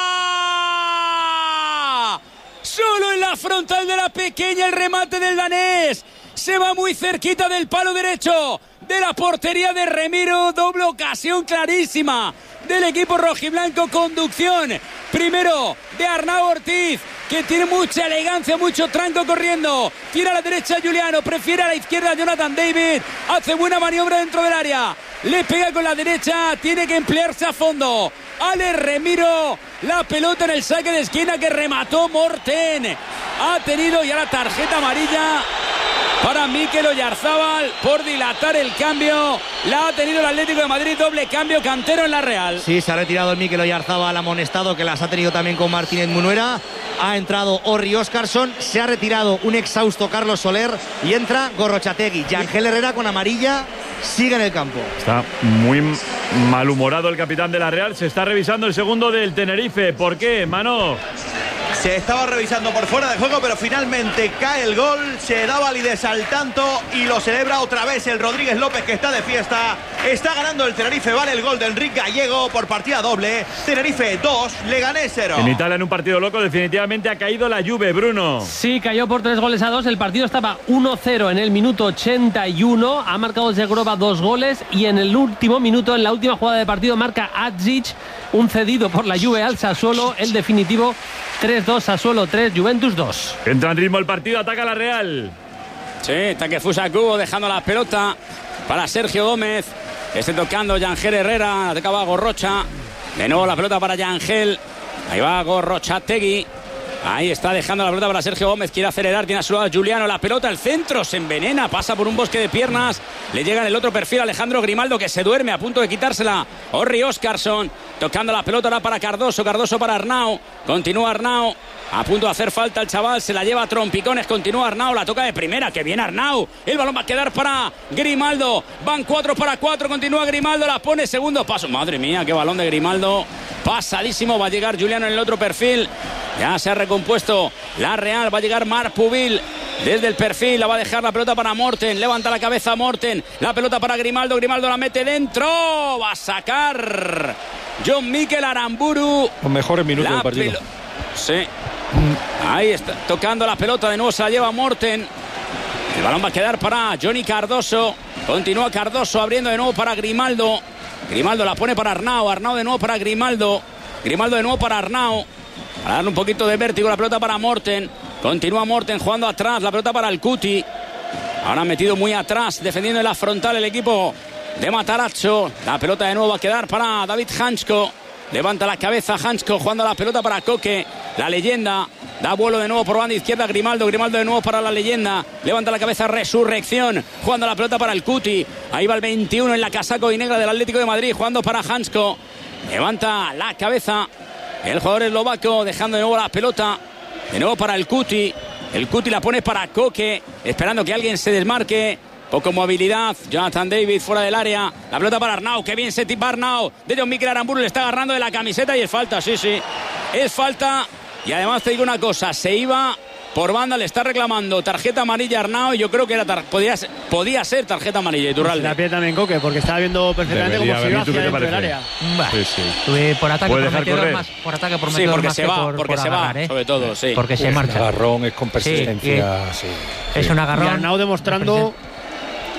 Solo en la frontal de la pequeña el remate del danés. Se va muy cerquita del palo derecho de la portería de Remiro. Doble ocasión clarísima del equipo rojiblanco. Conducción primero de Arnau Ortiz, que tiene mucha elegancia, mucho tranco corriendo. Tira a la derecha Juliano, prefiere a la izquierda Jonathan David. Hace buena maniobra dentro del área. Le pega con la derecha, tiene que emplearse a fondo. Ale Remiro, la pelota en el saque de esquina que remató Morten. Ha tenido ya la tarjeta amarilla para Mikel Oyarzábal por dilatar el cambio. La ha tenido el Atlético de Madrid, doble cambio, Cantero en la Real. Sí, se ha retirado el Mikel Oyarzábal amonestado, que las ha tenido también con Martínez Munuera. Ha entrado Orri Óscarsson, se ha retirado un exhausto Carlos Soler y entra Gorrochategui. Yangel Herrera con amarilla sigue en el campo. Está muy malhumorado el capitán de la Real. Se está revisando el segundo del Tenerife. ¿Por qué, Mano? Se estaba revisando por fuera de juego, pero finalmente cae el gol, se da validez al tanto y lo celebra otra vez el Rodríguez López, que está de fiesta. Está ganando el Tenerife, vale el gol de Enrique Gallego por partida doble. Tenerife dos, Leganés cero. En Italia, en un partido loco, definitivamente ha caído la Juve, Bruno. Sí, cayó por tres goles a dos. El partido estaba uno cero en el minuto ochenta y uno. Ha marcado Zegrova dos goles y en el último minuto, en la última jugada de partido, marca Adzic, un cedido por la Juve al Sassuolo. El definitivo tres dos, Sassuolo tres, Juventus dos. Entra en ritmo el partido, ataca la Real. Sí, está que Fusa Cubo dejando la pelota para Sergio Gómez. Está tocando Yangel Herrera, atacaba Gorrocha. De nuevo la pelota para Yangel. Ahí va Gorrochategui. Ahí está dejando la pelota para Sergio Gómez. Quiere acelerar, tiene a su lado Juliano. La pelota al centro, se envenena, pasa por un bosque de piernas. Le llega en el otro perfil Alejandro Grimaldo, que se duerme a punto de quitársela. Orri Óscarsson tocando la pelota ahora para Cardoso. Cardoso para Arnau. Continúa Arnau. A punto de hacer falta el chaval, se la lleva a trompicones, continúa Arnau, la toca de primera, que viene Arnau, el balón va a quedar para Grimaldo, van cuatro para cuatro, continúa Grimaldo, la pone segundo paso, madre mía, qué balón de Grimaldo, pasadísimo, va a llegar Juliano en el otro perfil, ya se ha recompuesto la Real, va a llegar Marc Pubil desde el perfil, la va a dejar la pelota para Morten, levanta la cabeza Morten, la pelota para Grimaldo, Grimaldo la mete dentro, va a sacar John Mikel Aramburu. Los mejores minutos del partido. Pelo- sí. Ahí está, tocando la pelota, de nuevo se la lleva Morten. El balón va a quedar para Johnny Cardoso. Continúa Cardoso abriendo de nuevo para Grimaldo. Grimaldo la pone para Arnau. Arnau de nuevo para Grimaldo. Grimaldo de nuevo para Arnau. Para darle un poquito de vértigo, la pelota para Morten. Continúa Morten jugando atrás, la pelota para el Cuti. Ahora metido muy atrás, defendiendo en la frontal el equipo de Matarazzo. La pelota de nuevo va a quedar para David Hansko. Levanta la cabeza Hansko jugando la pelota para Coque. La leyenda da vuelo de nuevo por banda izquierda Grimaldo. Grimaldo de nuevo para la leyenda. Levanta la cabeza Resurrección. Jugando la pelota para el Cuti. Ahí va el veintiuno en la casaco y negra del Atlético de Madrid. Jugando para Hansko. Levanta la cabeza el jugador eslovaco. Dejando de nuevo la pelota. De nuevo para el Cuti. El Cuti la pone para Coque. Esperando que alguien se desmarque. Poco movilidad, Jonathan David fuera del área. La pelota para Arnau, que bien se tipa Arnau. De John Mikel Aramburu le está agarrando de la camiseta y es falta, sí, sí. Es falta. Y además te digo una cosa, se iba por banda, le está reclamando tarjeta amarilla a Arnau y yo creo que era tar- podía, ser, podía ser tarjeta amarilla. Iturralde. La pide también Coque, porque estaba viendo perfectamente Debería cómo se iba haber, ¿tú hacia qué te dentro del parece? área. Sí, sí. Eh, por ataque ¿Puede por dejar metedor correr? más, por ataque por Sí, metedor porque más se que va, por, porque por se agarrar, va, ¿eh? sobre todo, sí. Porque se Es marcha. agarrón, es con persistencia. Sí, Sí, Es sí. un Y agarrón. Arnau demostrando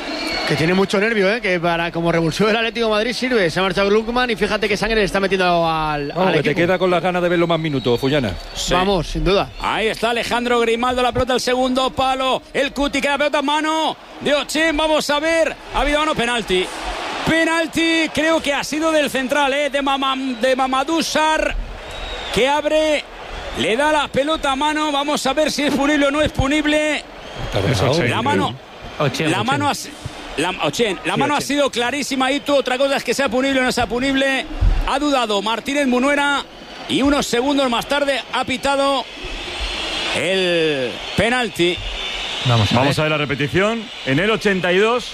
Que tiene mucho nervio, ¿eh? Que para como revulsivo del Atlético de Madrid sirve. Se ha marchado Gluckman y fíjate que sangre le está metiendo al, Vamos, al que equipo. te queda con las ganas de verlo más minutos, Fullana. Sí. Vamos, sin duda. Ahí está Alejandro Grimaldo, la pelota al segundo palo. El Cuti que la pelota en mano de Ochen. Vamos a ver. Ha habido mano, penalti. Penalti, creo que ha sido del central, ¿eh? de, Mamam, de Mamadou Sarr, que abre, le da la pelota a mano. Vamos a ver si es punible o no es punible. La mano, Ochen, la mano ha, la, Ochen, la mano ha sido clarísima. Y tú, otra cosa es que sea punible o no sea punible. Ha dudado Martínez Munuera y unos segundos más tarde ha pitado el penalti. Vamos a, Vamos ver. a ver la repetición. En el ochenta y dos.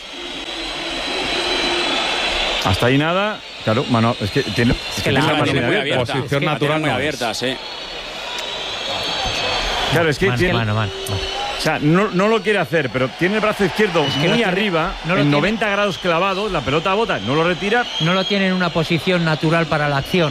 Hasta ahí nada. Claro, mano, es que tiene, es que la mano tiene muy abierta. Posición es que natural muy no abierta, sí. Claro, es que mano, tiene, mano, mano. O sea, no, no lo quiere hacer, pero tiene el brazo izquierdo es que muy no tiene, arriba, no en tiene. noventa grados clavados, la pelota bota, no lo retira. No lo tiene en una posición natural para la acción.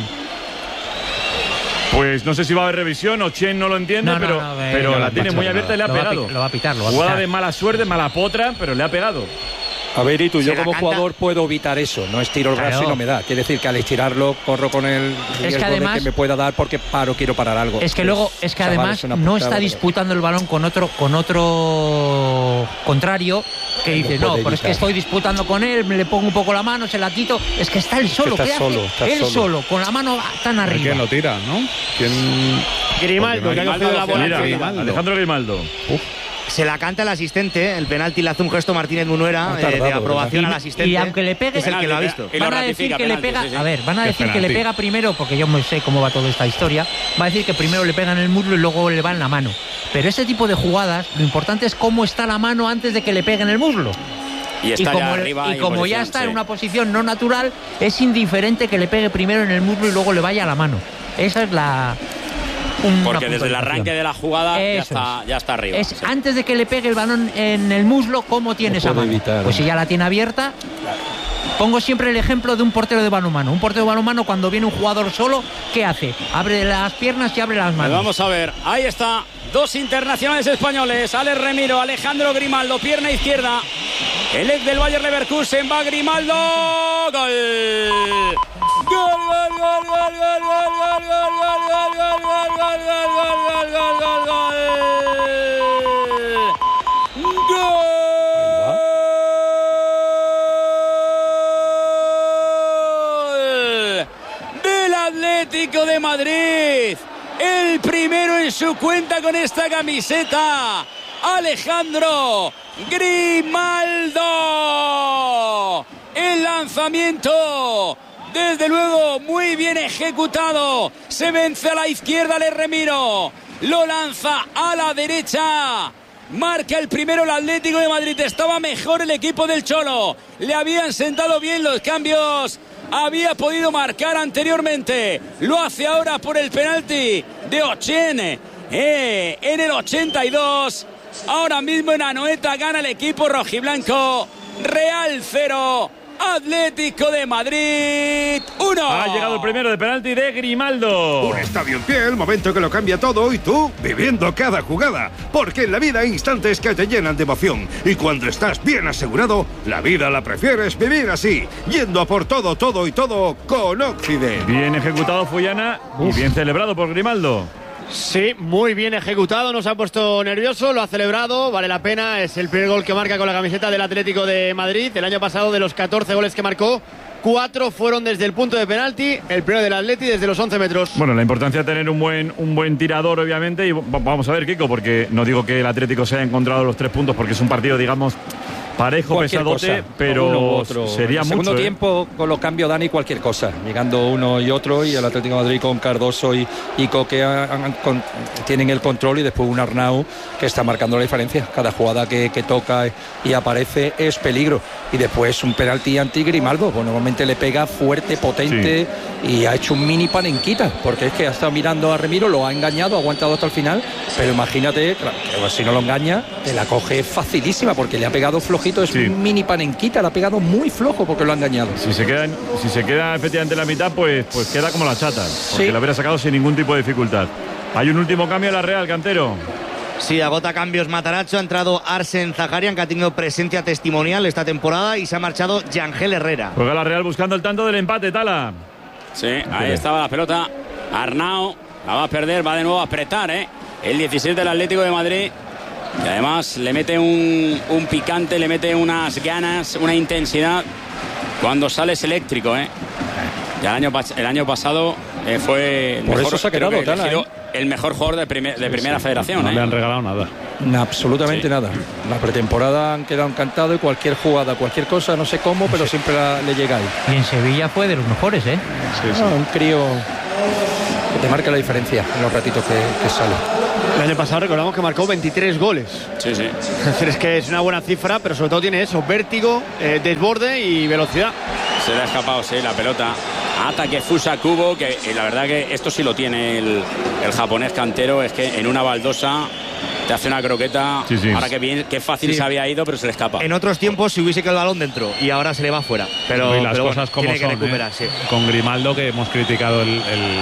Pues no sé si va a haber revisión, Ochen no lo entiende, no, no, pero, no, pero no, la no, tiene no, muy no, abierta y le ha lo pegado. Va a, lo va a pitar, lo va a Jugada pitar. de mala suerte, mala potra, pero le ha pegado. A ver, y tú, yo Se como canta. jugador puedo evitar eso, no estiro el brazo Claro. y no me da. Quiere decir que al estirarlo corro con el riesgo que además- de que me pueda dar porque paro, quiero parar algo. Es que luego, es que Chaval, además es una no putada, está pero- disputando el balón con otro, con otro contrario que dice, puede no, pero es que evitar. estoy disputando con él, le pongo un poco la mano, se la quito. Es que está él solo, que ¿qué está hace? solo, está él solo. solo, con la mano tan arriba. ¿Quién lo tira, no? ¿Quién? Grimaldo, que ha cogido la bola. Mira, enseguida. Alejandro Grimaldo. Uf. Se la canta el asistente, el penalti le hace un gesto Martínez Munuera Ha eh, tardado, de aprobación Y- al asistente. y aunque le pegue- es el que lo ha visto. Y lo Van a ratifica, decir que le penalti, pega, sí, sí. a ver, van a Qué decir que le penalti. pega primero, porque yo no sé cómo va toda esta historia, va a decir que primero le pega en el muslo y luego le va en la mano. Pero ese tipo de jugadas, lo importante es cómo está la mano antes de que le pegue en el muslo. Y está como, ya el- arriba. y en como ya posición, está sí. en una posición no natural, es indiferente que le pegue primero en el muslo y luego le vaya a la mano. Esa es la... una Porque desde el puntualización. arranque de la jugada ya Eso está, ya está arriba. Es sí. antes de que le pegue el balón en el muslo, ¿cómo tiene No esa puede mano? evitar, pues ¿no? si ya la tiene abierta. Pongo siempre el ejemplo de un portero de balonmano. Un portero de balonmano, cuando viene un jugador solo, ¿qué hace? Abre las piernas y abre las Pues manos. vamos a ver, ahí está. Dos internacionales españoles, Alex Remiro, Alejandro Grimaldo, pierna izquierda. El ex del Bayer Leverkusen va Grimaldo. Gol. Gol, gol, gol, gol, gol, gol, gol, gol, gol, gol, gol, gol, gol, gol, gol, gol, gol, gol. Gol del Atlético de Madrid. El primero en su cuenta con esta camiseta. Alejandro Grimaldo. El lanzamiento, desde luego, muy bien ejecutado. Se vence a la izquierda, Le Remiro. Lo lanza a la derecha. Marca el primero el Atlético de Madrid. Estaba mejor el equipo del Cholo. Le habían sentado bien los cambios. Había podido marcar anteriormente. Lo hace ahora por el penalti de Ochen. Eh, en el ochenta y dos. Ahora mismo en Anoeta gana el equipo rojiblanco. Real cero. Atlético de Madrid uno. Ha llegado el primero de penalti de Grimaldo. Un estadio en pie, el momento que lo cambia todo y tú viviendo cada jugada. Porque en la vida hay instantes que te llenan de emoción. Y cuando estás bien asegurado, la vida la prefieres vivir así. Yendo a por todo, todo y todo con Occident. Bien ejecutado Fullana y bien celebrado por Grimaldo. Sí, muy bien ejecutado, nos ha puesto nervioso, lo ha celebrado, vale la pena, es el primer gol que marca con la camiseta del Atlético de Madrid. El año pasado, de los catorce goles que marcó, cuatro fueron desde el punto de penalti, el primero del Atleti desde los once metros. Bueno, la importancia de tener un buen, un buen tirador, obviamente, y vamos a ver, Kiko, porque no digo que el Atlético se haya encontrado los tres puntos, porque es un partido, digamos, parejo, Cualquier pesadote, cosa, pero uno u otro. sería en el mucho. segundo ¿eh? tiempo, con los cambios, Dani, cualquier cosa. Llegando uno y otro, y el Atlético de Madrid con Cardoso y, y Coque han- han- con- tienen el control, y después un Arnau que está marcando la diferencia. Cada jugada que, que toca y aparece es peligro. Y después un penalti anti Grimaldo, pues normalmente le pega fuerte, potente, y ha hecho un mini panenquita, porque es que ha estado mirando a Remiro, lo ha engañado, ha aguantado hasta el final, pero imagínate, claro, que si no lo engaña, te la coge facilísima, porque le ha pegado flojito, es Sí. un mini panenquita, le ha pegado muy flojo porque lo ha engañado. Si se queda, en- si se queda efectivamente en la mitad, pues, pues queda como la chata, porque Sí. la hubiera sacado sin ningún tipo de dificultad. Hay un último cambio a la Real, Cantero. Sí, agota cambios Matarazzo, ha entrado Arsen Zaharian, que ha tenido presencia testimonial esta temporada, y se ha marchado Yangel Herrera. Juega la Real buscando el tanto del empate, Tala. Sí, ahí estaba la pelota. Arnau la va a perder, va de nuevo a apretar, ¿eh? El dieciséis del Atlético de Madrid. Y además le mete un, un picante, le mete unas ganas, una intensidad. Cuando sale es eléctrico, ¿eh? Ya el año, el año pasado eh, fue el Por mejor, eso se ha quedado, creo que Tala, elegido ¿eh? el mejor jugador de, primer, de Sí, primera sí. federación. No ¿eh? le han regalado nada. Absolutamente Sí. nada. La pretemporada han quedado encantados y cualquier jugada, cualquier cosa, no sé cómo, pero siempre la- le llega ahí. Y en Sevilla fue de los mejores, ¿eh? Ah, un crío que te marca la diferencia en los ratitos que, que sale. El año pasado recordamos que marcó veintitrés goles. Sí, sí. Es decir, es que es una buena cifra, pero sobre todo tiene eso, vértigo, eh, desborde y velocidad. Se le ha escapado, sí, la pelota. Ataque Fusa Kubo, que eh, la verdad que esto sí lo tiene el, el japonés cantero, es que en una baldosa te hace una croqueta. Sí, sí. Ahora que bien, qué fácil Sí. se había ido, pero se le escapa. En otros tiempos si hubiese quedado el balón dentro y ahora se le va fuera. Pero, y las pero cosas bueno, como tiene son, que recuperar, ¿eh? sí. Con Grimaldo, que hemos criticado el, el-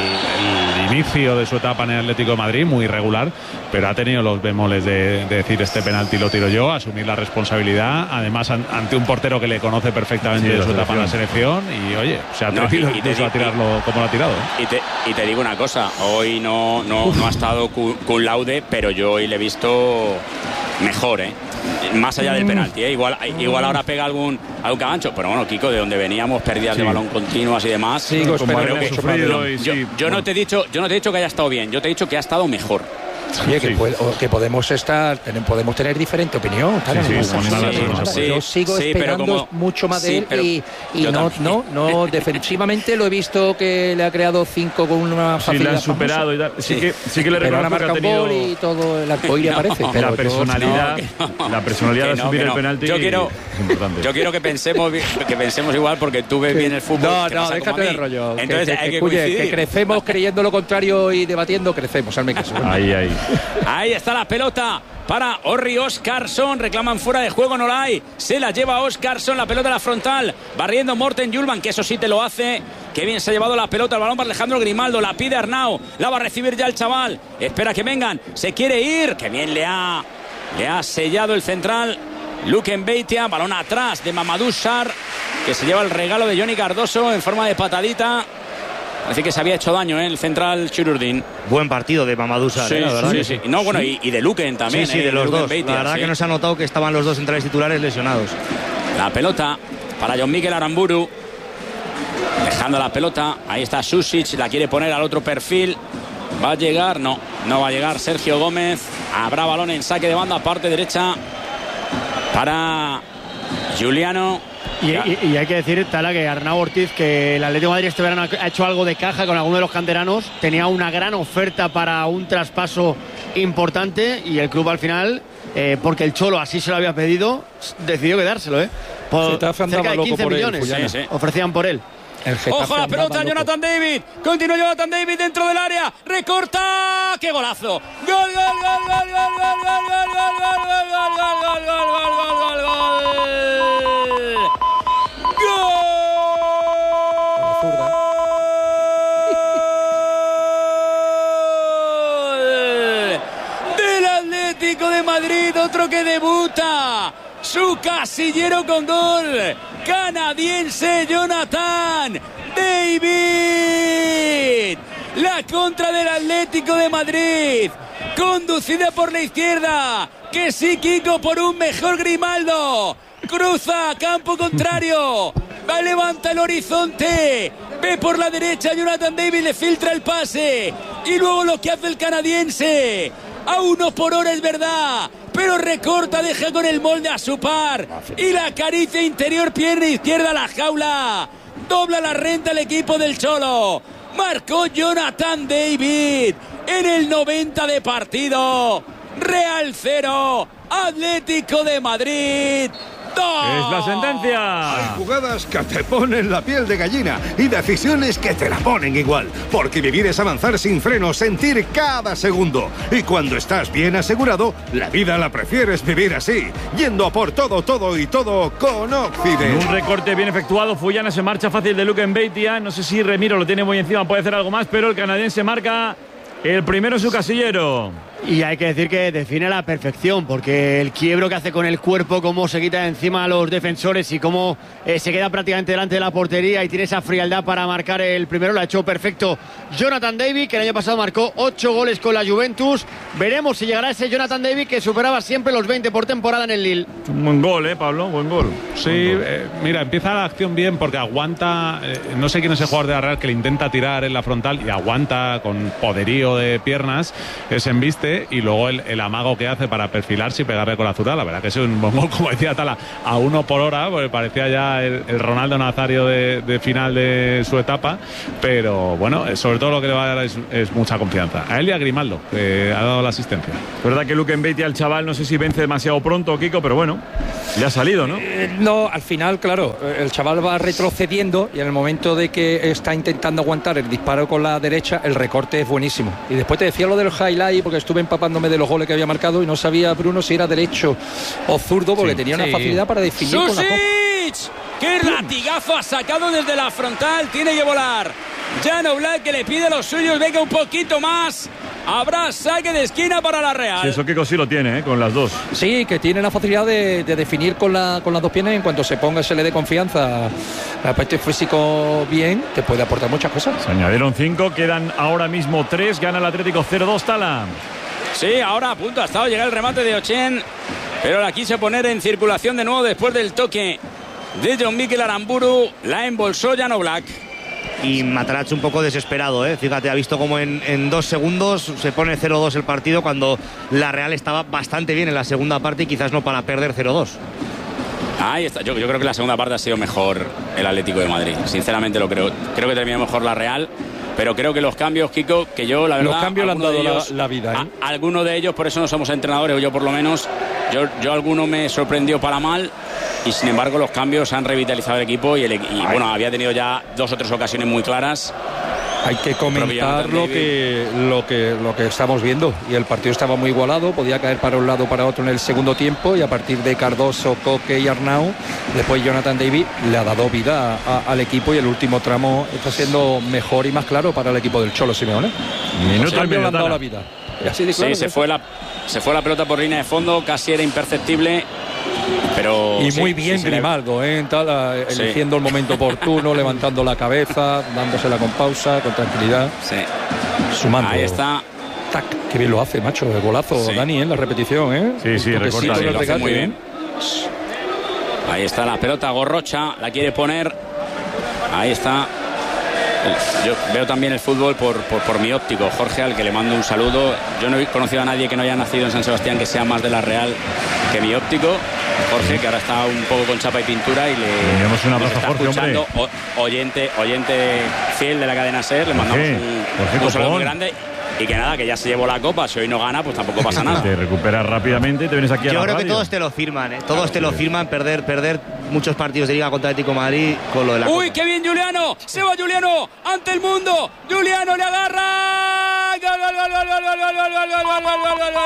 el inicio de su etapa en el Atlético de Madrid, muy irregular, pero ha tenido los bemoles de, de decir este penalti lo tiro yo, asumir la responsabilidad, además an- ante un portero que le conoce perfectamente Sí, de la su etapa en la selección. selección, y oye, se ha No, atrevido y- y te incluso a digo- tirarlo como lo ha tirado, ¿eh? Y te, y te digo una cosa, hoy no, no, no ha estado cu- cum laude, pero yo hoy le he visto mejor, ¿eh? Más allá del penalti, ¿eh? Igual, igual ahora pega algún, algún cagancho, pero bueno, Kiko, de donde veníamos, pérdidas Sí. de balón continuas y demás. Sigo Como esperando hemos mucho sufrido más. y Yo, sí, yo no bueno. te he dicho, yo no te he dicho que haya estado bien, yo te he dicho que ha estado mejor. Oye, que, Sí. puede- o que podemos estar, tener- podemos tener diferente opinión. Tala, Sí, sí, no pasa sí, nada, sí, no pasa sí, nada. Yo sigo sí, pero esperando como- mucho más de sí, él pero y, y yo no, también. no, no, defensivamente lo he visto que le ha creado cinco con una Sí, facilidad le han superado famosa. y tal. Sí, Sí. que, sí que le Pero ahora reconozco que marca ha un tenido gol y todo el arcoíris No, aparece. la Pero la yo- personalidad, no, que no. la personalidad Que de no, asumir que el no. penalti Yo quiero- es importante. Yo quiero que pensemos, que pensemos igual, porque tú ves bien el fútbol. No, te no, pasa como déjate a de mí. rollo. Entonces que, que, hay que, cuye, coincidir. que crecemos creyendo lo contrario y debatiendo, crecemos, hazme caso. Ahí, ahí. Ahí está la pelota para Orri Oscarsson. Reclaman fuera de juego, no la hay. Se la lleva Oscarsson, la pelota a la frontal. Barriendo Morten Julman, que eso sí te lo hace. Qué bien se ha llevado la pelota, el balón para Alejandro Grimaldo. La pide Arnau, la va a recibir ya el chaval. Espera que vengan, se quiere ir. Qué bien le ha, le ha sellado el central Luken Beitia. Balón atrás de Mamadou Sarr, que se lleva el regalo de Johnny Cardoso en forma de patadita. Parece que se había hecho daño, ¿eh? El central Chururdin. Buen partido de Mamadou Sarr, Sí, ¿eh? La verdad sí, que sí. No, bueno, y, y de Luken también. Sí, sí, ¿eh? de los Luken dos. Beitia, la verdad sí. que nos ha notado que estaban los dos centrales titulares lesionados. La pelota para John Miguel Aramburu. Dejando la pelota. Ahí está Susic. La quiere poner al otro perfil. ¿Va a llegar? No, no va a llegar Sergio Gómez. Habrá balón en saque de banda, parte derecha para Juliano. Y, y- y hay que decir, Tala, que Arnau Ortiz, que el Atlético de Madrid este verano ha hecho algo de caja con alguno de los canteranos, tenía una gran oferta para un traspaso importante y el club al final, eh, porque el Cholo así se lo había pedido, decidió quedárselo, ¿eh? Por Getafe andaba cerca de loco quince por él, millones Fullana. Sí, sí. ofrecían por él. El Getafe Ojo a la andaba pelota, loco. Jonathan David. Continúa Jonathan David dentro del área. Recorta. ¡Qué golazo! ¡Gol, gol, gol, gol, gol, gol, gol, gol, gol, gol, gol, gol, gol, gol, gol, gol, gol, gol! ¡Gol! Del Atlético de Madrid, otro que debuta. Su casillero con gol. Canadiense Jonathan David. La contra del Atlético de Madrid. Conducida por la izquierda. Que sí, Kiko, por un mejor Grimaldo. Cruza a campo contrario. Va, levanta el horizonte. Ve por la derecha. Jonathan David le filtra el pase. Y luego lo que hace el canadiense. A uno por hora, es verdad. Pero recorta, deja con el molde a su par. Y la acaricia interior, pierna izquierda a la jaula. Dobla la renta el equipo del Cholo. Marcó Jonathan David en el noventa de partido. Real cero, Atlético de Madrid dos. Es la sentencia. Hay jugadas que te ponen la piel de gallina y decisiones que te la ponen igual. Porque vivir es avanzar sin freno, sentir cada segundo. Y cuando estás bien asegurado, la vida la prefieres vivir así. Yendo a por todo, todo y todo con Occident. Un recorte bien efectuado. Fullana se marcha fácil de Luken Beitia. No sé si Remiro lo tiene muy encima, puede hacer algo más, pero el canadiense marca el primero en su casillero. Y hay que decir que define a la perfección, porque el quiebro que hace con el cuerpo, cómo se quita de encima a los defensores y cómo eh, se queda prácticamente delante de la portería y tiene esa frialdad para marcar el primero, lo ha hecho perfecto Jonathan David, que el año pasado marcó ocho goles con la Juventus. Veremos si llegará ese Jonathan David que superaba siempre los veinte por temporada en el Lille. Un buen gol, ¿eh, Pablo? Buen gol. Sí, eh, mira, empieza la acción bien porque aguanta, eh, no sé quién es el jugador de la Real que le intenta tirar en la frontal y aguanta con poderío de piernas, que se embiste, y luego el, el amago que hace para perfilarse y pegarle con la zurda. La verdad que es un buen gol, como decía Tala, a uno por hora, porque parecía ya el, el Ronaldo Nazario de, de final de su etapa, pero bueno, sobre todo lo que le va a dar es, es mucha confianza. A él y a Grimaldo, que ha dado la asistencia. Es verdad que Luque Mbeitia al chaval, no sé si vence demasiado pronto, Kiko, pero bueno, le ha salido, ¿no? Eh, no, al final, claro, el chaval va retrocediendo y en el momento de que está intentando aguantar el disparo con la derecha, el recorte es buenísimo. Y después te decía lo del highlight, porque estuve empapándome de los goles que había marcado y no sabía, Bruno, si era derecho o zurdo, porque sí, tenía una sí. facilidad para definir con la copa. ¡Qué latigazo ha sacado desde la frontal! Tiene que volar Jan Oblak, que le pide a los suyos, venga un poquito más. Habrá saque de esquina para la Real. Sí, eso Kiko sí lo tiene, ¿eh? Con las dos. Sí, que tiene la facilidad de, de definir con, la, con las dos piernas. En cuanto se ponga, se le dé confianza, la parte físico bien, te puede aportar muchas cosas. Se añadieron cinco, quedan ahora mismo tres. Gana el Atlético cero dos, Tala. Sí, ahora a punto ha estado llegar el remate de Ochen, pero la quiso poner en circulación de nuevo después del toque de John Mikel Aramburu. La embolsó Jan Oblak. Y Matarazzo un poco desesperado, ¿eh? Fíjate, ha visto como en, en dos segundos se pone cero dos el partido, cuando la Real estaba bastante bien en la segunda parte y quizás no para perder cero dos. Ahí está. Yo, yo creo que la segunda parte ha sido mejor el Atlético de Madrid. Sinceramente lo creo. Creo que terminó mejor la Real. Pero creo que los cambios, Kiko, que yo la verdad... Los cambios le han dado ellos, la, la vida, ¿eh? A, algunos de ellos, por eso no somos entrenadores, o yo por lo menos, yo, yo alguno me sorprendió para mal, y sin embargo los cambios han revitalizado el equipo, y, el, y bueno, había tenido ya dos o tres ocasiones muy claras. Hay que comentar lo que, lo, que, lo que estamos viendo, y el partido estaba muy igualado, podía caer para un lado o para otro en el segundo tiempo, y a partir de Cardoso, Coque y Arnau, después Jonathan David le ha dado vida a, a, al equipo, y el último tramo está siendo mejor y más claro para el equipo del Cholo Simeone. Minuto al le han dado la vida. Y así de claro, sí, se fue, la, se fue la pelota por línea de fondo, casi era imperceptible. Pero y sí, muy bien sí, Grimaldo, ¿eh? Tala, eligiendo sí. el momento oportuno, levantando la cabeza, dándosela con pausa, con tranquilidad. Sí. Sumando. Ahí está. Tac, qué bien lo hace, macho, el golazo, sí. Dani, en ¿eh? la repetición, ¿eh? Sí, sí, recorta. Sí, lo hace muy bien. Ahí está la pelota, Gorrocha, la quiere poner. Ahí está. Yo veo también el fútbol por, por, por mi óptico, Jorge, al que le mando un saludo. Yo no he conocido a nadie que no haya nacido en San Sebastián que sea más de la Real que mi óptico, Jorge, que ahora está un poco con chapa y pintura y le tenemos un abrazo, está Jorge, escuchando, o, oyente, oyente fiel de la cadena SER, le mandamos Jorge, un, Jorge un saludo muy grande. Y que nada, que ya se llevó la copa, si hoy no gana, pues tampoco pasa nada. Te recuperas rápidamente y te vienes aquí a Yo la creo radio. que todos te lo firman, ¿eh? Todos claro, te lo sí. firman, perder, perder muchos partidos de Liga contra Atlético Madrid con lo de la ¡Uy, copa. qué bien Juliano! ¡Se va Juliano! ¡Ante el mundo! ¡Juliano le agarra! ¡Gol, gol, gol, gol, gol, gol, gol, gol, gol, gol, gol, gol, gol, gol,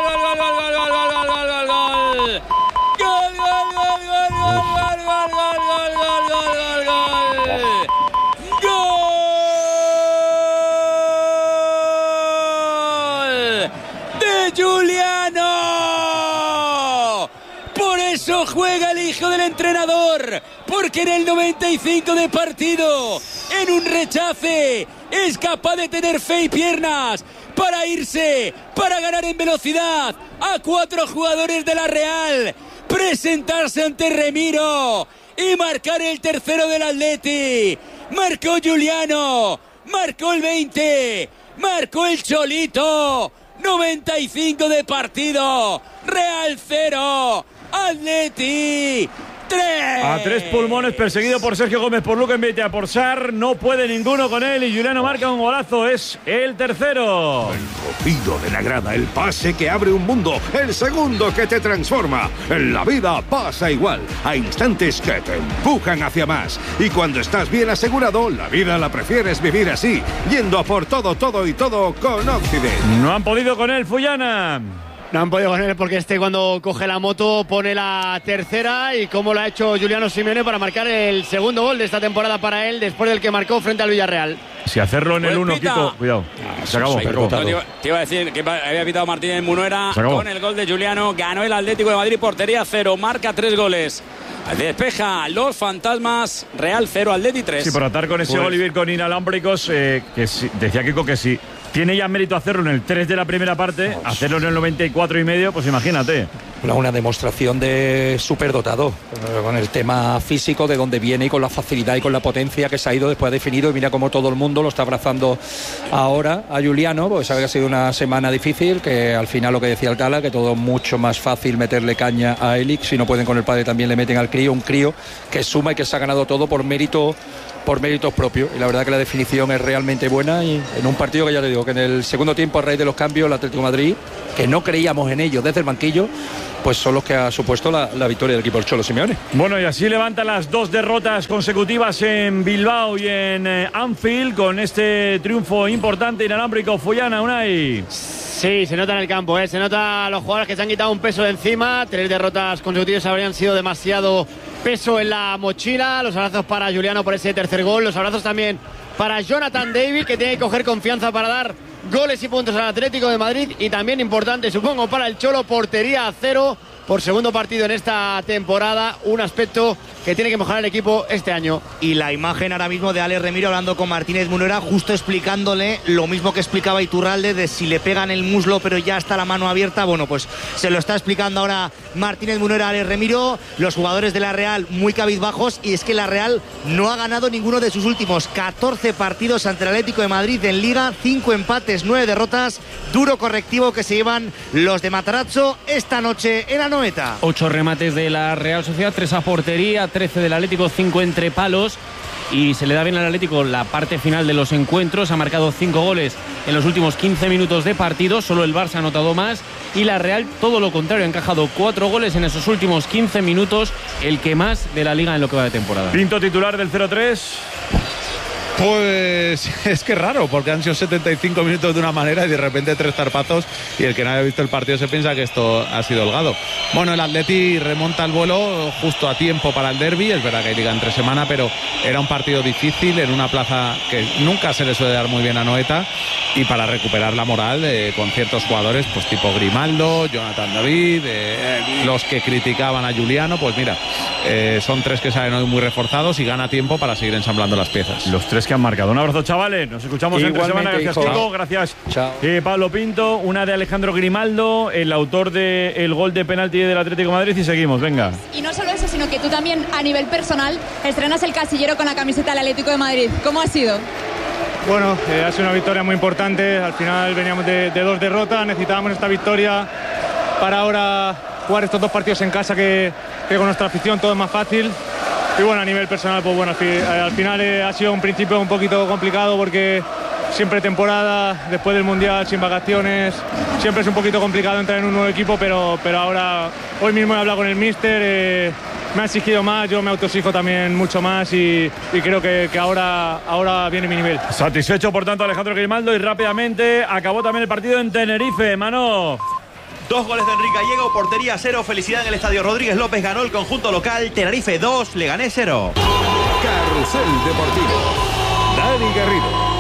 Juliano! Por eso juega el hijo del entrenador, porque en el noventa y cinco de partido, en un rechace, es capaz de tener fe y piernas para irse, para ganar en velocidad a cuatro jugadores de la Real, presentarse ante Remiro y marcar el tercero del Atleti. Marcó Juliano, marcó el veinte, marcó el Cholito. noventa y cinco de partido, Real cero, Atleti tres. A tres pulmones, perseguido por Sergio Gómez, por Luque Mbeitia, por Sar, no puede ninguno con él y Juliano marca un golazo, es el tercero. El rugido de la grada, el pase que abre un mundo, el segundo que te transforma. En la vida pasa igual, hay instantes que te empujan hacia más. Y cuando estás bien asegurado, la vida la prefieres vivir así, yendo a por todo, todo y todo con Occident. No han podido con él, Fullana. No han podido con él porque este cuando coge la moto pone la tercera, y cómo lo ha hecho Juliano Simeone para marcar el segundo gol de esta temporada para él después del que marcó frente al Villarreal. Si hacerlo en el Pues uno, pita. Kiko, cuidado. Se acabó. Se acabó. No, te, iba, te iba a decir que había pitado Martínez Munuera con el gol de Juliano. Ganó el Atlético de Madrid, portería cero, marca tres goles. Despeja los fantasmas, Real cero, Atleti tres. Sí, por atar con ese Pues, gol y ir con inalámbricos, eh, que sí, decía Kiko que sí. Tiene ya mérito hacerlo en el tres de la primera parte, hacerlo en el noventa y cuatro y medio, pues imagínate. Una demostración de superdotado, eh, con el tema físico, de dónde viene y con la facilidad y con la potencia que se ha ido después definido. Y mira cómo todo el mundo lo está abrazando ahora a Juliano, porque sabe que ha sido una semana difícil, que al final lo que decía el Tala, que todo mucho más fácil meterle caña a Elic. Si no pueden con el padre, también le meten al crío, un crío que suma y que se ha ganado todo por mérito por méritos propios, y la verdad que la definición es realmente buena, y en un partido que ya te digo que en el segundo tiempo, a raíz de los cambios, el Atlético de Madrid, que no creíamos en ellos desde el banquillo, pues son los que ha supuesto la, la victoria del equipo del Cholo Simeone. Bueno, y así levanta las dos derrotas consecutivas en Bilbao y en eh, Anfield, con este triunfo importante inalámbrico. Follana, Unai. Sí, se nota en el campo, ¿eh? Se nota los jugadores que se han quitado un peso de encima. Tres derrotas consecutivas habrían sido demasiado peso en la mochila. Los abrazos para Juliano por ese tercer gol. Los abrazos también para Jonathan David, que tiene que coger confianza para dar goles y puntos al Atlético de Madrid. Y también importante, supongo, para el Cholo, portería a cero por segundo partido en esta temporada. Un aspecto que tiene que mejorar el equipo este año. Y la imagen ahora mismo de Alex Remiro hablando con Martínez Munuera, justo explicándole lo mismo que explicaba Iturralde, de si le pegan el muslo pero ya está la mano abierta. Bueno, pues se lo está explicando ahora Martínez Munuera a Alex Remiro. Los jugadores de la Real muy cabizbajos, y es que la Real no ha ganado ninguno de sus últimos catorce partidos ante el Atlético de Madrid en Liga. Cinco empates, nueve derrotas. Duro correctivo que se llevan los de Matarazzo esta noche en Anoeta. Ocho remates de la Real Sociedad, tres a portería, trece del Atlético, cinco entre palos. Y se le da bien al Atlético la parte final de los encuentros. Ha marcado cinco goles en los últimos quince minutos de partido. Solo el Barça ha anotado más. Y la Real, todo lo contrario, ha encajado cuatro goles en esos últimos quince minutos. El que más de la Liga en lo que va de temporada. Pinto, titular del cero tres. Pues es que raro, porque han sido setenta y cinco minutos de una manera y de repente tres zarpazos, y el que no haya visto el partido se piensa que esto ha sido holgado. Bueno, el Atleti remonta el vuelo justo a tiempo para el derbi. Es verdad que hay liga entre semana, pero era un partido difícil en una plaza que nunca se le suele dar muy bien a Anoeta, y para recuperar la moral eh, con ciertos jugadores pues tipo Grimaldo, Jonathan David, eh, los que criticaban a Juliano, pues mira, eh, son tres que salen hoy muy reforzados y gana tiempo para seguir ensamblando las piezas. Los tres que han marcado. Un abrazo, chavales. Nos escuchamos entre semana. Gracias, hijo. Kiko. Gracias. Chao. Eh, Pablo Pinto, una de Alejandro Grimaldo, el autor del gol de penalti del Atlético de Madrid, y seguimos. Venga. Y no solo eso, sino que tú también, a nivel personal, estrenas el casillero con la camiseta del Atlético de Madrid. ¿Cómo ha sido? Bueno, eh, ha sido una victoria muy importante. Al final veníamos de, de dos derrotas, necesitábamos esta victoria para ahora jugar estos dos partidos en casa, que, que con nuestra afición todo es más fácil. Y bueno, a nivel personal, pues bueno, al, fi, al final eh, ha sido un principio un poquito complicado, porque siempre temporada, después del Mundial, sin vacaciones, siempre es un poquito complicado entrar en un nuevo equipo, pero, pero ahora, hoy mismo he hablado con el míster, eh, me ha exigido más, yo me autoexijo también mucho más, y, y creo que, que ahora, ahora viene mi nivel. Satisfecho, por tanto, Alejandro Grimaldo, y rápidamente acabó también el partido en Tenerife, Mano. Dos goles de Enrique Gallego, portería cero, felicidad en el estadio Rodríguez López, ganó el conjunto local. Tenerife dos, Leganés cero. Carrusel Deportivo, Dani Garrido.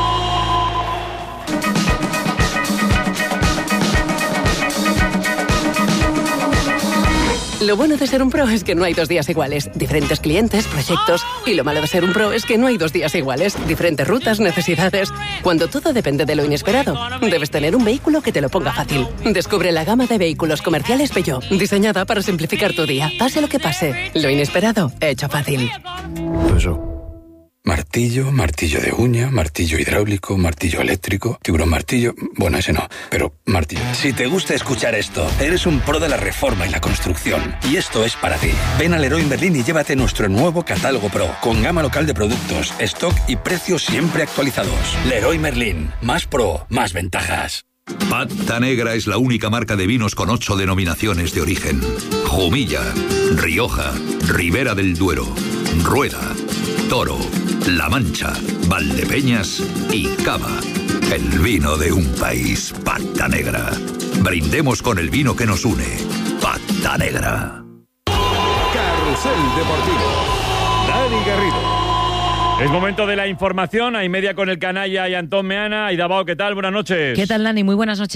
Lo bueno de ser un pro es que no hay dos días iguales. Diferentes clientes, proyectos. Y lo malo de ser un pro es que no hay dos días iguales. Diferentes rutas, necesidades. Cuando todo depende de lo inesperado, debes tener un vehículo que te lo ponga fácil. Descubre la gama de vehículos comerciales Peugeot, diseñada para simplificar tu día. Pase lo que pase, lo inesperado, hecho fácil. Peugeot. Martillo, martillo de uña, martillo hidráulico, martillo eléctrico, tiburón martillo... Bueno, ese no, pero martillo. Si te gusta escuchar esto, eres un pro de la reforma y la construcción. Y esto es para ti. Ven al Leroy Merlin y llévate nuestro nuevo catálogo Pro, con gama local de productos, stock y precios siempre actualizados. Leroy Merlin. Más pro, más ventajas. Pata Negra es la única marca de vinos con ocho denominaciones de origen. Jumilla, Rioja, Ribera del Duero, Rueda, Toro, La Mancha, Valdepeñas y Cava. El vino de un país. Pata Negra. Brindemos con el vino que nos une. Pata Negra. Carrusel Deportivo, Dani Garrido. Es momento de la información. Hay media con el canalla y Antón Meana. Y Davao, ¿qué tal? Buenas noches. ¿Qué tal, Dani? Muy buenas noches.